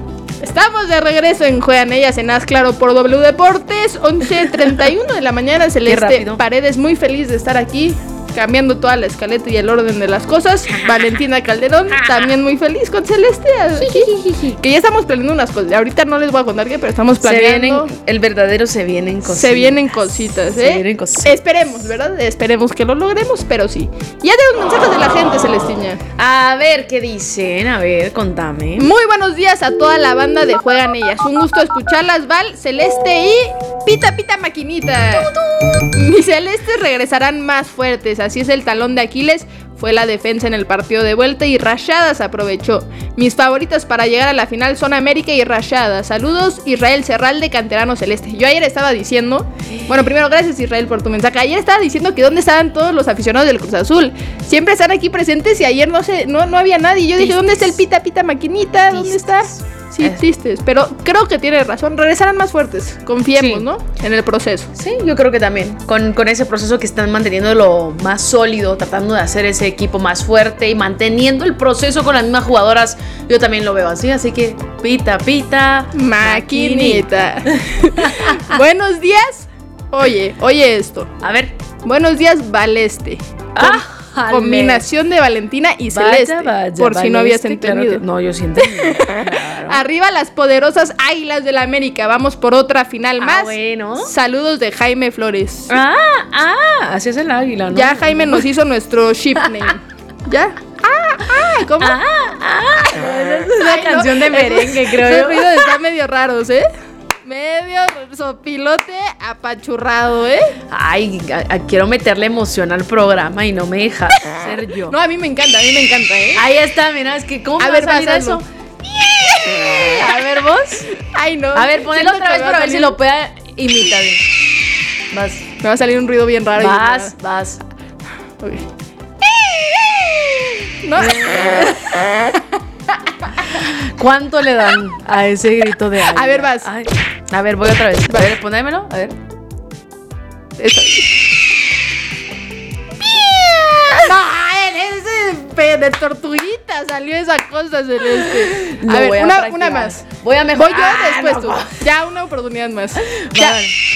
Estamos de regreso en Juegan Ellas en Haz Claro por W Deportes, 11:31 de la mañana. Celeste Paredes muy feliz de estar aquí, cambiando toda la escaleta y el orden de las cosas. Valentina Calderón también muy feliz con Celeste aquí, que ya estamos planeando unas cosas. Ahorita no les voy a contar qué, pero estamos planeando. Se vienen cositas. Se vienen cositas, Se vienen cositas. Esperemos, ¿verdad? Esperemos que lo logremos, pero sí. Ya tenemos mensajes de la gente, Celestiña. A ver, ¿qué dicen? A ver, contame. Muy buenos días a toda la banda de Juegan Ellas. Un gusto escucharlas, Val, Celeste y Pita Pita Maquinita. Mis celestes regresarán más fuertes. Así es el talón de Aquiles. Fue la defensa en el partido de vuelta y Rayadas aprovechó. Mis favoritos para llegar a la final son América y Rayadas. Saludos, Israel Serralde, canterano celeste. Yo ayer estaba diciendo, bueno, primero gracias Israel por tu mensaje. Ayer estaba diciendo que dónde estaban todos los aficionados del Cruz Azul. Siempre están aquí presentes y ayer no había nadie. Yo dije, ¿dónde está el Pita Pita Maquinita? ¿Dónde está? Sí, tristes, pero creo que tiene razón. Regresarán más fuertes, confiemos, sí, ¿no? En el proceso. Sí, yo creo que también. Con ese proceso que están manteniendo lo más sólido, tratando de hacer ese equipo más fuerte y manteniendo el proceso con las mismas jugadoras, yo también lo veo así. Así que, Pita Pita Maquinita. Buenos días. Oye esto. A ver. Buenos días, Valeste. Combinación de Valentina y Celeste. Por si no habías entendido. No, yo sí entendí. Claro. Arriba las poderosas Águilas del América. Vamos por otra final más. Bueno. Saludos de Jaime Flores. Así es el águila, ¿no? Ya Jaime nos hizo nuestro ship name. ¿Ya? ¿Cómo? Es una canción de merengue, creo yo. Esos ruidos están medio raros, medio sopilote apachurrado, Ay, quiero meterle emoción al programa y no me deja ser yo. No, a mí me encanta, Ahí está, mira, es que ¿cómo me va a salir eso? A ver, vos. Ay, no. A ver, ponelo otra vez para ver si lo pueda imitar. Vas. Me va a salir un ruido bien raro. Vas. Okay. No. ¿Cuánto le dan a ese grito de águila? A ver, vas. Ay. A ver, voy otra vez. A ver, ponémelo. A ver. De tortuguita salió esa cosa, Celeste. A ver, una más. Voy a mejorar. Voy yo después tú. Ya, una oportunidad más. Ya.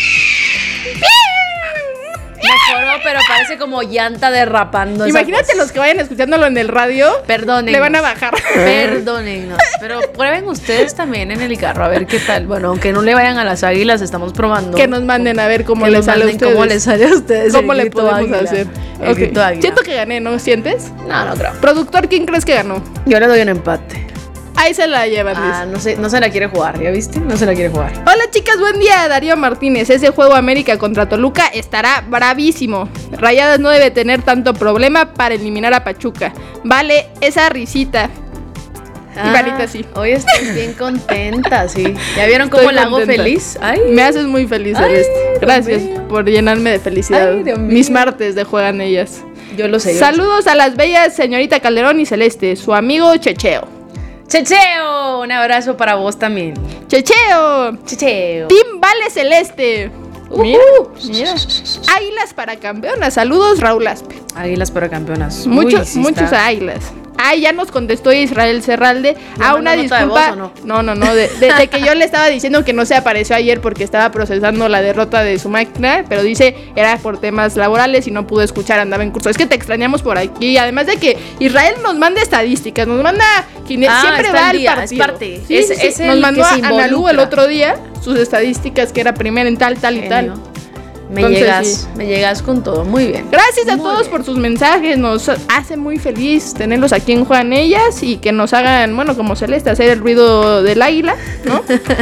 Mejoró, pero parece como llanta derrapando. Imagínate los que vayan escuchándolo en el radio. Perdonen. Le van a bajar. Perdónennos. Pero prueben ustedes también en el carro a ver qué tal. Bueno, aunque no le vayan a las águilas, estamos probando. Que nos manden a ver cómo les sale a ustedes. Cómo les sale a ustedes. ¿Cómo le podemos hacer? Okay. Siento que gané, ¿no sientes? No creo. Productor, ¿quién crees que ganó? Yo le doy un empate. Ahí se la llevan. No se la quiere jugar, ¿ya viste? No se la quiere jugar. Hola chicas, buen día, Darío Martínez. Ese juego América contra Toluca estará bravísimo. Rayadas no debe tener tanto problema para eliminar a Pachuca. Vale, esa risita. Y Vanita sí. Hoy estoy bien contenta, sí. ¿Ya vieron cómo la hago feliz? Ay. Me haces muy feliz, Celeste. Gracias por llenarme de felicidad. Ay, Dios mío. Mis martes de Juegan Ellas. Yo lo sé. Saludos a las bellas señorita Calderón y Celeste, su amigo Checheo. Checheo, un abrazo para vos también. Checheo. Team Vale Celeste. Mira. Águilas para campeonas. Saludos, Raúl Aspe. Águilas para campeonas. Muchos águilas. Ya nos contestó Israel Serralde. Una disculpa. ¿De voz o no? No. De que yo le estaba diciendo que no se apareció ayer porque estaba procesando la derrota de su máquina. Pero dice era por temas laborales y no pudo escuchar, andaba en curso. Es que te extrañamos por aquí. Además de que Israel nos manda estadísticas, nos manda. Siempre va al partido. Es parte. Sí, es nos mandó a Analú el otro día sus estadísticas que era primera en tal y tal. Me llegas con todo, muy bien. Gracias a todos por sus mensajes, nos hace muy feliz tenerlos aquí en Juegan Ellas y que nos hagan, bueno, como Celeste, hacer el ruido del águila, ¿no?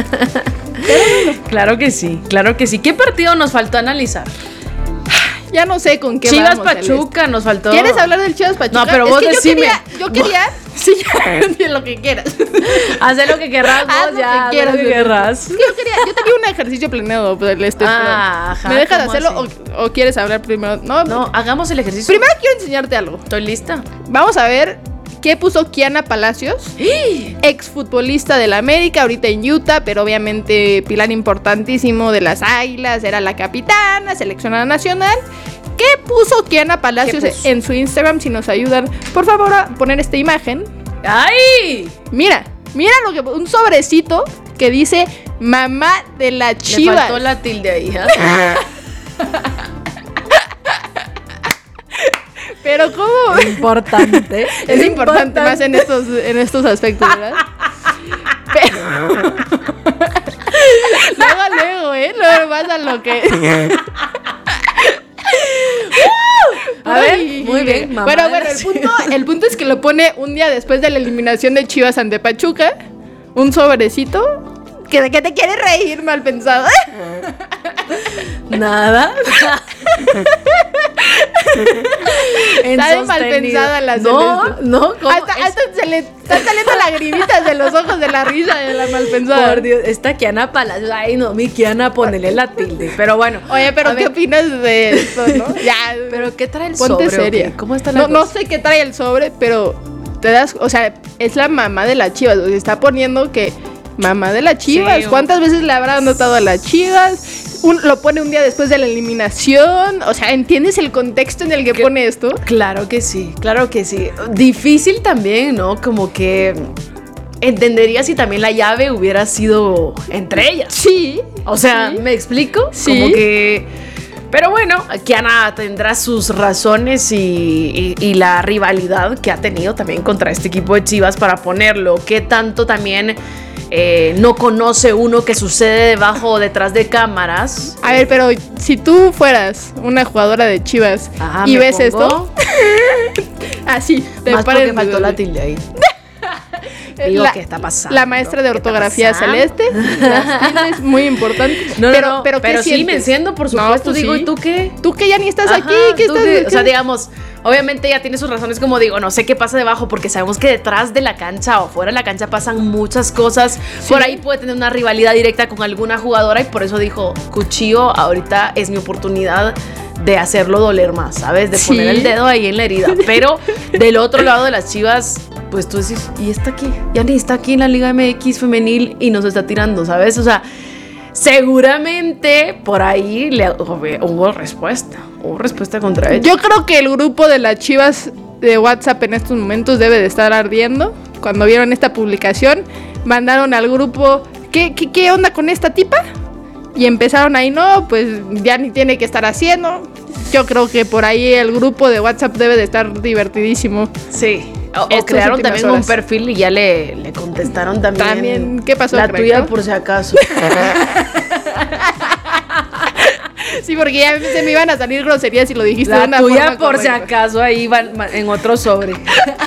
Claro que sí. ¿Qué partido nos faltó analizar? Ya no sé con qué Chivas vamos, Pachuca, Celeste. Nos faltó. ¿Quieres hablar del Chivas Pachuca? No, pero vos decime. Yo quería sí, ya, lo que quieras. Haz lo que querrás, vos ya. Haz lo que querrás. Es que yo tenía un ejercicio planeado del ajá, ¿me dejas hacerlo o quieres hablar primero? No, hagamos el ejercicio. Primero quiero enseñarte algo. Estoy lista. Vamos a ver qué puso Kiana Palacios, exfutbolista del América, ahorita en Utah, pero obviamente pilar importantísimo de las Águilas, era la capitana, seleccionada nacional. ¿Qué puso Kiana Palacios en su Instagram? Si nos ayudan, por favor, a poner esta imagen. ¡Ay! Mira, Mira un sobrecito que dice mamá de la Chivas. Le faltó la tilde ahí, ¿eh? Pero ¿cómo? Importante. Es importante más en estos aspectos, ¿verdad? Pero... luego, luego pasa lo que... A ver, muy bien, mamá. Bueno, el punto es que lo pone un día después de la eliminación de Chivas ante Pachuca. Un sobrecito. ¿De qué te quieres reír, mal pensado? Nada. Está mal pensada la Celeste. No, ¿cómo? Hasta se le están saliendo lagrimitas de los ojos de la risa de la mal pensada. Por Dios, esta Kiana Palacios. Ay, no, mi Kiana, ponele la tilde. Pero bueno. Oye, pero ¿qué opinas de esto, no? Ya. ¿Pero qué trae el ponte sobre? Seria. ¿Cómo está la cosa? No sé qué trae el sobre, pero te das... O sea, es la mamá de la Chivas. O sea, está poniendo que... Mamá de la Chivas. Sí, ¿cuántas veces le habrá notado a las Chivas? Lo pone un día después de la eliminación. O sea, ¿entiendes el contexto en el que pone esto? Claro que sí, claro que sí. Difícil también, ¿no? Como que entendería si también la llave hubiera sido entre ellas. Sí. O sea, sí. ¿Me explico? Sí. Como que... Pero bueno, Kiana tendrá sus razones y la rivalidad que ha tenido también contra este equipo de Chivas para ponerlo. ¿Qué tanto también... no conoce uno que sucede debajo o detrás de cámaras? A ver, pero si tú fueras una jugadora de Chivas y ves esto, así te más porque faltó la tilde ahí. Digo, ¿qué está pasando? La maestra de ortografía Celeste, las tildes muy importantes. Pero sí, me enciendo, por supuesto. No, digo, sí. ¿y tú qué? Tú que ya ni estás aquí, ¿qué estás? O sea, digamos, obviamente ella tiene sus razones, como digo, no sé qué pasa debajo, porque sabemos que detrás de la cancha o fuera de la cancha pasan muchas cosas. Sí. Por ahí puede tener una rivalidad directa con alguna jugadora y por eso dijo, Cuchillo, ahorita es mi oportunidad de hacerlo doler más, ¿sabes? De poner el dedo ahí en la herida. Pero del otro lado de las Chivas, pues tú decís, y está aquí, ya ni está aquí en la Liga MX femenil y nos está tirando, ¿sabes? O sea, seguramente por ahí hubo respuesta contra ella. Yo creo que el grupo de las Chivas de WhatsApp en estos momentos debe de estar ardiendo. Cuando vieron esta publicación, mandaron al grupo, ¿qué onda con esta tipa? Y empezaron ahí, no, pues ya ni tiene que estar haciendo. Yo creo que por ahí el grupo de WhatsApp debe de estar divertidísimo. Sí. O crearon también un perfil y ya le contestaron también. ¿Qué pasó? La tuya por si acaso. Sí, porque ya se me iban a salir groserías si lo dijiste de una tuya forma por si acaso, ahí van en otro sobre.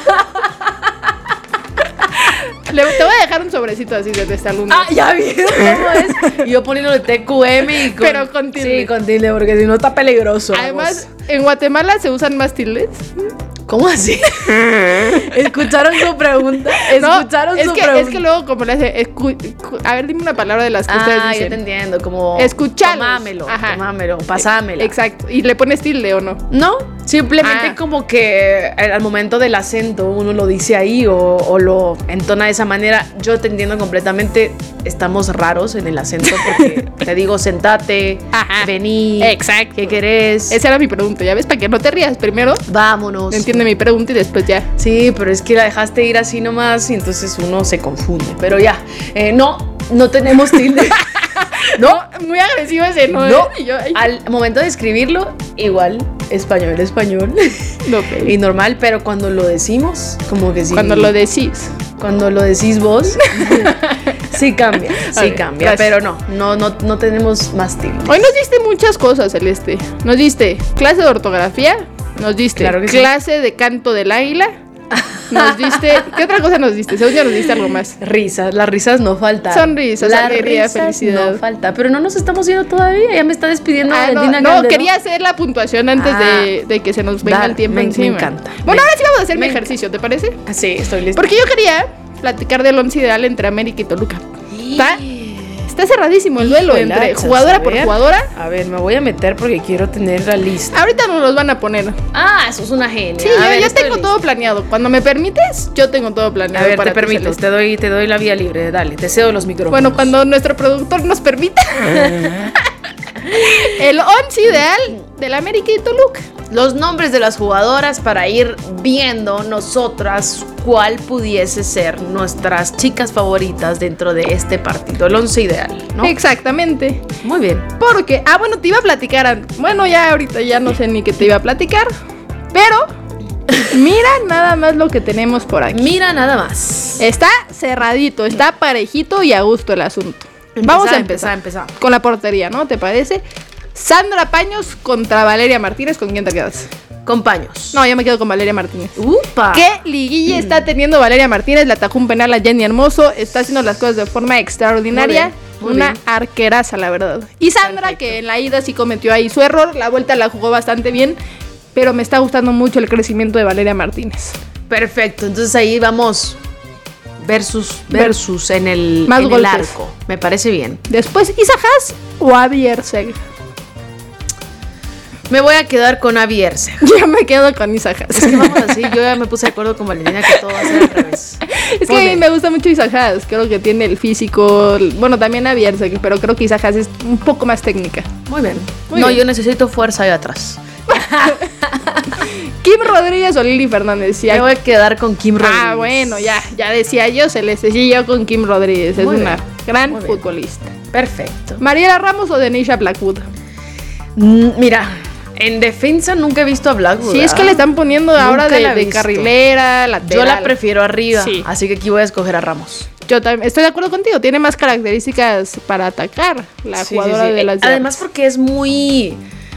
Te voy a dejar un sobrecito así de este alumno. Ah, ya vieron cómo es. Y yo poniéndole TQM y pero con tilde. Sí, con tilde, porque si no está peligroso. Además, en Guatemala se usan más tildes. ¿Cómo así? ¿Escucharon su pregunta? Es que luego como le hace... a ver, dime una palabra de las que ustedes dicen. Yo te entiendo, como... Escuchalos. Tomámelo, pasámela. Exacto. ¿Y le pones tilde o no? No, simplemente como que al momento del acento uno lo dice ahí o lo entona de esa manera. Yo te entiendo completamente. Estamos raros en el acento porque te digo, sentate, vení. Exacto. ¿Qué querés? Esa era mi pregunta, ¿ya ves? Para que no te rías primero. Vámonos. Entiende mi pregunta y después ya. Sí, pero es que la dejaste ir así nomás y entonces uno se confunde. Pero ya, no tenemos tilde. No, muy agresivo ese, ¿no? Al momento de escribirlo, igual, español. Okay. Y normal, pero cuando lo decimos, como que sí. Cuando lo decís vos, sí cambia, gracias. pero no tenemos más tilde. Hoy nos diste muchas cosas, Celeste. Nos diste clase de ortografía, nos diste clase de canto del águila, nos diste... ¿Qué otra cosa nos diste? Según ya nos diste algo más. Risas, las risas no faltan. Son risas, alegría, felicidad. No falta, pero no nos estamos yendo todavía, ya me está despidiendo Valentina Calderón. No, quería hacer la puntuación antes de que se nos venga el tiempo encima. Me encanta. Bueno, ahora sí vamos a hacer mi ejercicio, ¿te parece? Sí, estoy lista. Porque yo quería platicar del once ideal entre América y Toluca. Está cerradísimo el duelo entre jugadora por jugadora. A ver, me voy a meter porque quiero tener la lista. Ahorita nos los van a poner. Eso es una genia. Sí, yo tengo todo planeado. Cuando me permites, yo tengo todo planeado. A ver, te permito, te doy la vía libre. Dale, te cedo los micrófonos. Bueno, cuando nuestro productor nos permita. El once ideal del América y Toluca. los nombres de las jugadoras para ir viendo nosotras cuál pudiese ser nuestras chicas favoritas dentro de este partido, el 11 ideal, ¿no? Exactamente. Muy bien. Porque, bueno, te iba a platicar, bueno, ya ahorita ya no sé ni qué te iba a platicar, pero mira nada más lo que tenemos por aquí. Mira nada más. Está cerradito, está parejito y a gusto el asunto. Vamos a empezar con la portería, ¿no? ¿Te parece? Sandra Paños contra Valeria Martínez. ¿Con quién te quedas? Con Paños. No, yo me quedo con Valeria Martínez. ¡Upa! ¿Qué liguilla está teniendo Valeria Martínez? Le atajó un penal a Jenny Hermoso. Está haciendo las cosas de forma extraordinaria. Muy bien. Arqueraza, la verdad. Y Sandra, perfecto, que en la ida sí cometió ahí su error. La vuelta la jugó bastante bien. Pero me está gustando mucho el crecimiento de Valeria Martínez. Perfecto. Entonces ahí vamos versus en el arco. Me parece bien. Después, Isa Haas o Abby Erceg. Me voy a quedar con Abby Erceg. Yo me quedo con Isa Haas. Es que vamos así, yo ya me puse de acuerdo con Valentina que todo va a ser al revés. Es que a mí me gusta mucho Isa Haas. Creo que tiene el físico. Bueno, también Abby Erceg, pero creo que Isa Haas es un poco más técnica. Muy bien. Yo necesito fuerza ahí atrás. Kim Rodríguez o Lili Fernández. Me voy a quedar con Kim Rodríguez. Bueno, ya decía yo, se les decía yo con Kim Rodríguez. Es una gran futbolista. Perfecto. Mariela Ramos o Denisha Blackwood. Mira, en defensa nunca he visto a Blackwood. Sí, es que le están poniendo ahora de carrilera, lateral. Yo la prefiero arriba, así que aquí voy a escoger a Ramos. Yo también estoy de acuerdo contigo, tiene más características para atacar la jugadora de las llaves. Además porque es muy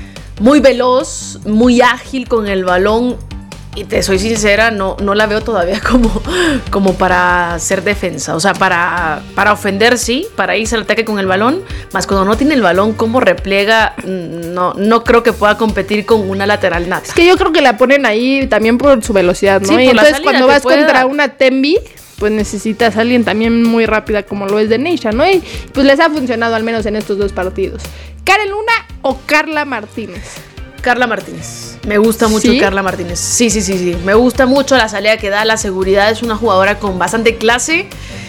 veloz, muy ágil con el balón. Y te soy sincera, no la veo todavía como para ser defensa. O sea, para ofender sí, para irse al ataque con el balón. Más cuando no tiene el balón, cómo repliega, no creo que pueda competir con una lateral nata. Es que yo creo que la ponen ahí también por su velocidad, ¿no? Sí, y entonces cuando vas contra una Tembi, pues necesitas a alguien también muy rápida como lo es Denisha, ¿no? Y pues les ha funcionado al menos en estos dos partidos. ¿Karen Luna o Carla Martínez? Carla Martínez. Me gusta mucho Carla Martínez. Sí. Me gusta mucho la salida que da, la seguridad. Es una jugadora con bastante clase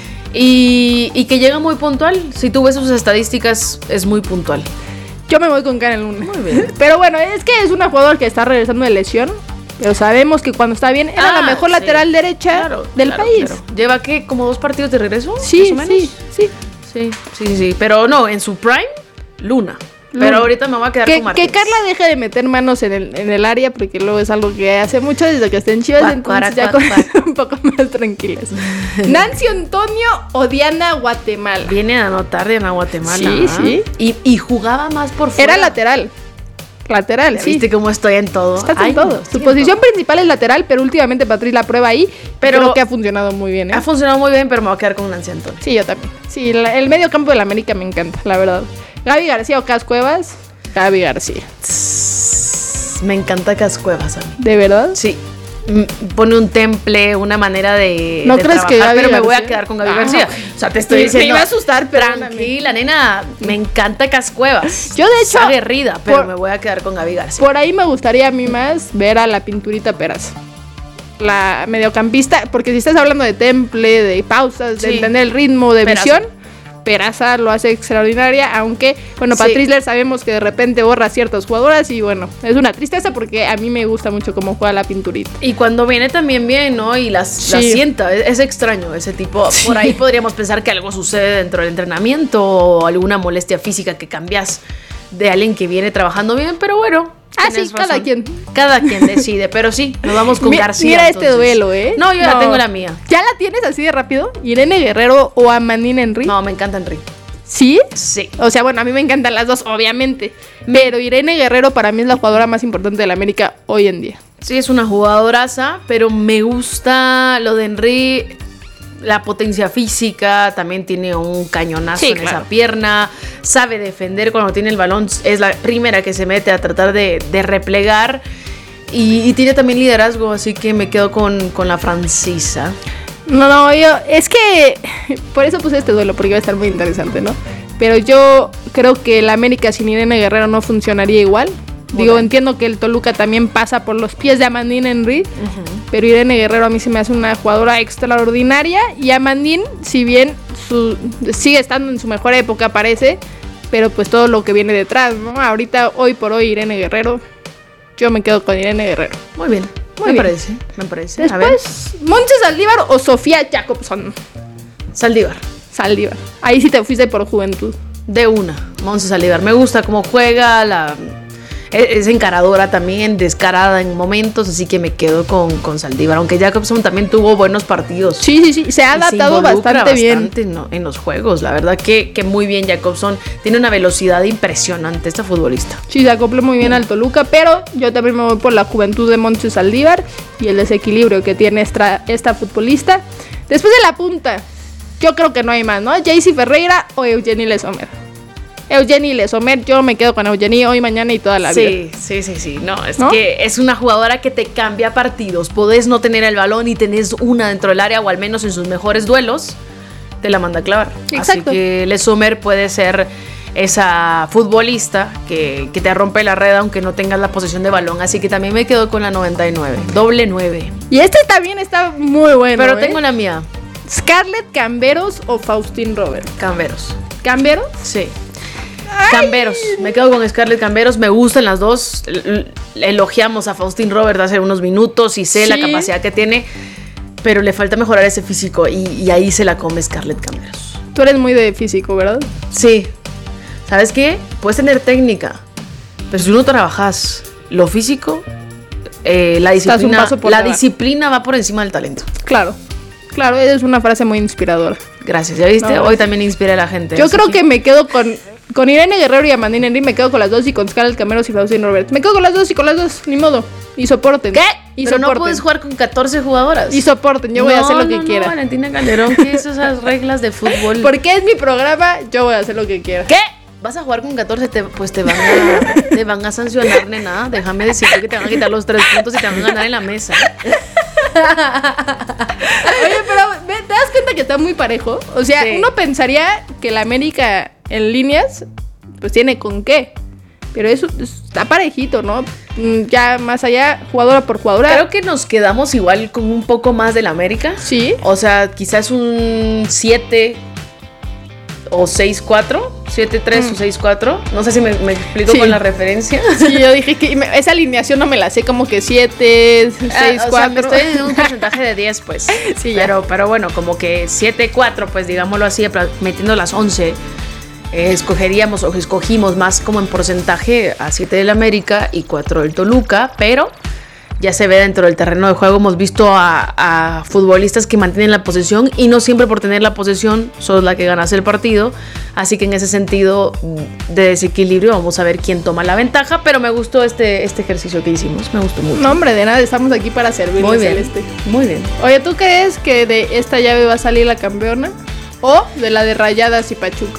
y que llega muy puntual. Si tú ves sus estadísticas, es muy puntual. Yo me voy con Karen Luna. Muy bien. Pero bueno, es que es una jugadora que está regresando de lesión. Pero sabemos que cuando está bien era la mejor lateral derecha del país. Claro. ¿Lleva qué? ¿Como 2 partidos de regreso? Sí, más o menos. Sí. Pero no, en su prime, Luna. Pero ahorita me voy a quedar con Martínez. Que Carla deje de meter manos en el área, porque luego es algo que hace mucho desde que está en Chivas, entonces ya un poco más tranquilas. Nancy Antonio o Diana Guatemala. Viene a anotar Diana Guatemala. Sí. Y jugaba más por fuera. Era lateral, sí. ¿Viste cómo estoy en todo? Estás en todo. Su posición principal es lateral, pero últimamente Patricia la prueba ahí. Pero creo que ha funcionado muy bien. Ha funcionado muy bien, pero me voy a quedar con Nancy Antonio. Sí, yo también. Sí, el medio campo de la América me encanta, la verdad. Gaby García o Cas Cuevas. Gaby García. Me encanta Cas Cuevas a mí. ¿De verdad? Sí. Pone un temple, una manera de ¿No crees trabajar, que Gaby pero García? me voy a quedar con Gaby García. O sea, te estoy diciendo. Me iba a asustar, pero tranquila, nena. Me encanta Cas Cuevas. Yo, de hecho, es aguerrida, pero me voy a quedar con Gaby García. Por ahí me gustaría a mí más ver a la Pinturita Peraza, la mediocampista, porque si estás hablando de temple, de pausas, de entender el ritmo, de visión, Peraza lo hace extraordinaria, aunque, bueno, Patricia sabemos que de repente borra ciertas jugadoras y bueno, es una tristeza porque a mí me gusta mucho cómo juega la Pinturita. Y cuando viene también bien, ¿no? Y las sienta, es extraño ese tipo. Por ahí podríamos pensar que algo sucede dentro del entrenamiento o alguna molestia física que cambias de alguien que viene trabajando bien, pero bueno. Cada quien decide, pero sí, nos vamos con García. Mira entonces. Este duelo, ¿eh? No, yo ya tengo la mía. ¿Ya la tienes así de rápido? ¿Irene Guerrero o Amandine Henry? No, me encanta Henry. ¿Sí? Sí. O sea, bueno, a mí me encantan las dos, obviamente. Pero Irene Guerrero para mí es la jugadora más importante de la América hoy en día. Sí, es una jugadoraza, pero me gusta lo de Henry. La potencia física, también tiene un cañonazo en esa pierna, sabe defender cuando tiene el balón, es la primera que se mete a tratar de replegar y tiene también liderazgo, así que me quedo con la francesa. No, es que por eso puse este duelo, porque va a estar muy interesante, ¿no? Pero yo creo que la América sin Irene Guerrero no funcionaría igual. Digo, entiendo que el Toluca también pasa por los pies de Amandine Henry, pero Irene Guerrero a mí se me hace una jugadora extraordinaria y Amandine, si bien sigue estando en su mejor época parece, pero pues todo lo que viene detrás, ¿no? Ahorita, hoy por hoy, Irene Guerrero yo me quedo con Irene Guerrero. Muy bien. Me parece. Después, Montse Saldívar o Sofía Jacobson. Saldívar. Ahí sí te fuiste por juventud. De una, Montse Saldívar. Me gusta cómo juega, es encaradora también, descarada en momentos, así que me quedo con Saldívar. Aunque Jacobson también tuvo buenos partidos. Sí, se ha adaptado bastante bien en los juegos. La verdad que muy bien Jacobson. Tiene una velocidad impresionante esta futbolista. Sí, se acopló muy bien al Toluca, pero yo también me voy por la juventud de Montse Saldívar y el desequilibrio que tiene esta futbolista. Después de la punta, yo creo que no hay más, ¿no? Jaycee Ferreira o Eugenie Lesomer. Eugenie Lesomer, yo me quedo con Eugenie hoy, mañana y toda la vida. Sí. ¿No? Que es una jugadora que te cambia partidos. Podés no tener el balón y tenés una dentro del área, o al menos en sus mejores duelos, te la manda a clavar. Exacto. Así que Lesomer puede ser esa futbolista que te rompe la red aunque no tengas la posesión de balón. Así que también me quedo con la 99. Doble 9. Y este también está muy bueno. Pero tengo la mía. ¿Scarlett Camberos o Faustine Robert? Camberos. ¿Camberos? Sí. Camberos, me quedo con Scarlett Camberos, me gustan las dos. Elogiamos a Faustine Robert hace unos minutos y sé la capacidad que tiene, pero le falta mejorar ese físico y ahí se la come Scarlett Camberos. Tú eres muy de físico, ¿verdad? Sí. ¿Sabes qué? Puedes tener técnica, pero si no trabajas lo físico, la disciplina va por encima del talento. Claro, es una frase muy inspiradora. Gracias, ¿ya viste? Hoy también inspira a la gente. Yo creo que me quedo con Irene Guerrero y Amandine Henry, me quedo con las dos, y con Scarlett Camberos y Faustine Robert. Me quedo con las dos, ni modo. Y soporten. ¿Qué? Pero no puedes jugar con 14 jugadoras. Y soporten, yo voy a hacer lo que quiera. Valentina Calderón, ¿qué es esas reglas de fútbol? Porque es mi programa, yo voy a hacer lo que quiera. ¿Qué? ¿Vas a jugar con 14? Pues te van a sancionar, nena. Déjame decirte que te van a quitar los 3 puntos y te van a ganar en la mesa. Oye, pero ¿te das cuenta que está muy parejo? O sea, uno pensaría que la América en líneas pues tiene con qué, pero eso está parejito, ¿no? Ya más allá, jugadora por jugadora. Creo que nos quedamos igual con un poco más del América. Sí. O sea, quizás un 7 o 6-4, 7-3 o 6-4. No sé si me explico con la referencia. Sí, yo dije que esa alineación no me la sé, como que 7, 6, 4. O sea, me estoy en un porcentaje de 10, pues. Sí, pero bueno, como que 7-4, pues digámoslo así, metiendo las 11. Escogimos más como en porcentaje a 7 del América y 4 del Toluca, pero ya se ve dentro del terreno de juego. Hemos visto a futbolistas que mantienen la posesión y no siempre por tener la posesión sos la que ganas el partido, así que en ese sentido de desequilibrio vamos a ver quién toma la ventaja, pero me gustó este ejercicio que hicimos, me gustó mucho. No, hombre, de nada, estamos aquí para servirles. Muy bien, muy bien. Oye, ¿tú crees que de esta llave va a salir la campeona o de la de Rayadas y Pachuca?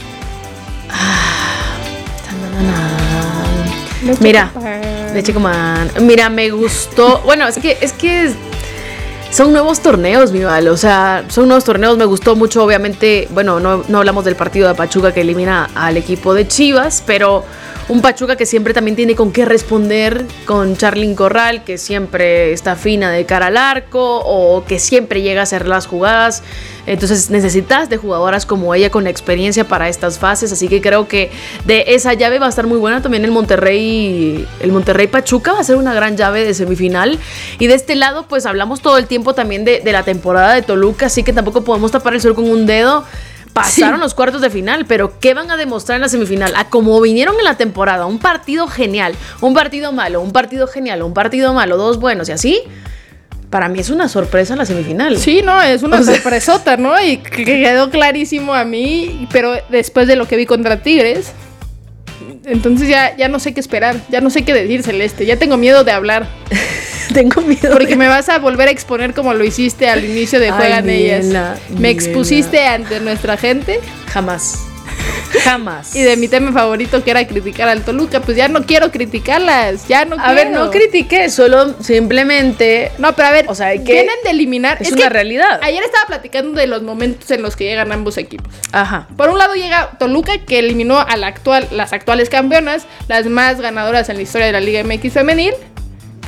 Leche Coman. Mira, me gustó. Bueno, es que son nuevos torneos, mi Val. O sea, son nuevos torneos. Me gustó mucho, obviamente. Bueno, no hablamos del partido de Pachuca que elimina al equipo de Chivas, pero un Pachuca que siempre también tiene con qué responder, con Charlyn Corral, que siempre está fina de cara al arco o que siempre llega a hacer las jugadas. Entonces necesitas de jugadoras como ella con experiencia para estas fases, así que creo que de esa llave va a estar muy buena. También el Monterrey Pachuca va a ser una gran llave de semifinal. Y de este lado pues hablamos todo el tiempo también de la temporada de Toluca, así que tampoco podemos tapar el sol con un dedo. Pasaron los cuartos de final, pero ¿qué van a demostrar en la semifinal? A como vinieron en la temporada, un partido genial, un partido malo, un partido genial, un partido malo, 2 buenos y así. Para mí es una sorpresa la semifinal. Sí, no, es una sorpresota, ¿no? Y quedó clarísimo a mí, pero después de lo que vi contra Tigres, entonces ya no sé qué esperar, ya no sé qué decir, Celeste, ya tengo miedo de hablar. Tengo miedo. Porque me vas a volver a exponer como lo hiciste al inicio de Juegan Ellas. Me expusiste ante nuestra gente. Jamás. Y de mi tema favorito, que era criticar al Toluca, pues ya no quiero criticarlas, ya no quiero. A ver, no critiqué, solo simplemente. No, pero a ver, o sea, vienen de eliminar. Es una realidad. Ayer estaba platicando de los momentos en los que llegan ambos equipos. Ajá. Por un lado llega Toluca, que eliminó a las actuales campeonas, las más ganadoras en la historia de la Liga MX femenil.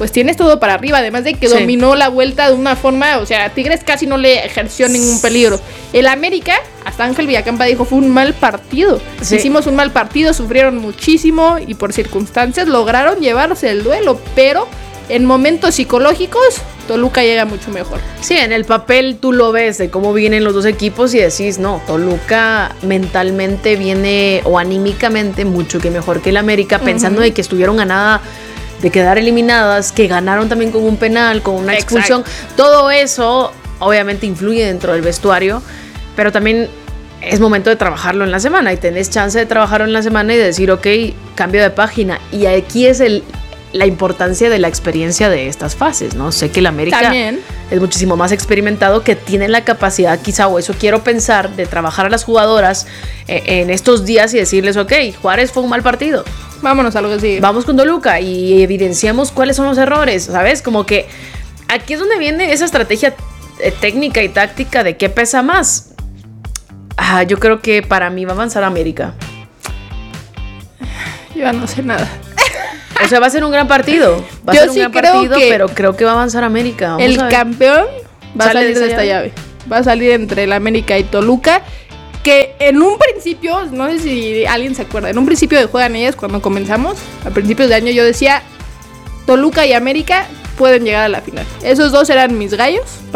pues tienes todo para arriba, además de que dominó la vuelta de una forma, o sea, Tigres casi no le ejerció ningún peligro. El América, hasta Ángel Villacampa dijo, fue un mal partido. Hicimos un mal partido, sufrieron muchísimo y por circunstancias lograron llevarse el duelo, pero en momentos psicológicos Toluca llega mucho mejor. Sí, en el papel tú lo ves de cómo vienen los dos equipos y decís, no, Toluca mentalmente viene o anímicamente mucho que mejor que el América, pensando de que estuvieron a nada de quedar eliminadas, que ganaron también con un penal, con una expulsión. Todo eso obviamente influye dentro del vestuario, pero también es momento de trabajarlo en la semana y tenés chance de trabajarlo en la semana y decir, ok, cambio de página. Y aquí es la importancia de la experiencia de estas fases, ¿no? Sé que el América también es muchísimo más experimentado, que tiene la capacidad, quizá, o eso quiero pensar, de trabajar a las jugadoras en estos días y decirles, ok, Juárez fue un mal partido. Vámonos a lo que sigue. Vamos con Toluca y evidenciamos cuáles son los errores, ¿sabes? Como que aquí es donde viene esa estrategia técnica y táctica de qué pesa más. Yo creo que para mí va a avanzar América. Yo no sé nada. O sea, va a ser un gran partido. Va a ser un gran partido, pero creo que va a avanzar América. El campeón va a salir de esta llave. Va a salir entre el América y Toluca. Que en un principio, no sé si alguien se acuerda, en un principio de Juegan Ellas, cuando comenzamos, a principios de año, yo decía, Toluca y América pueden llegar a la final. Esos dos eran mis gallos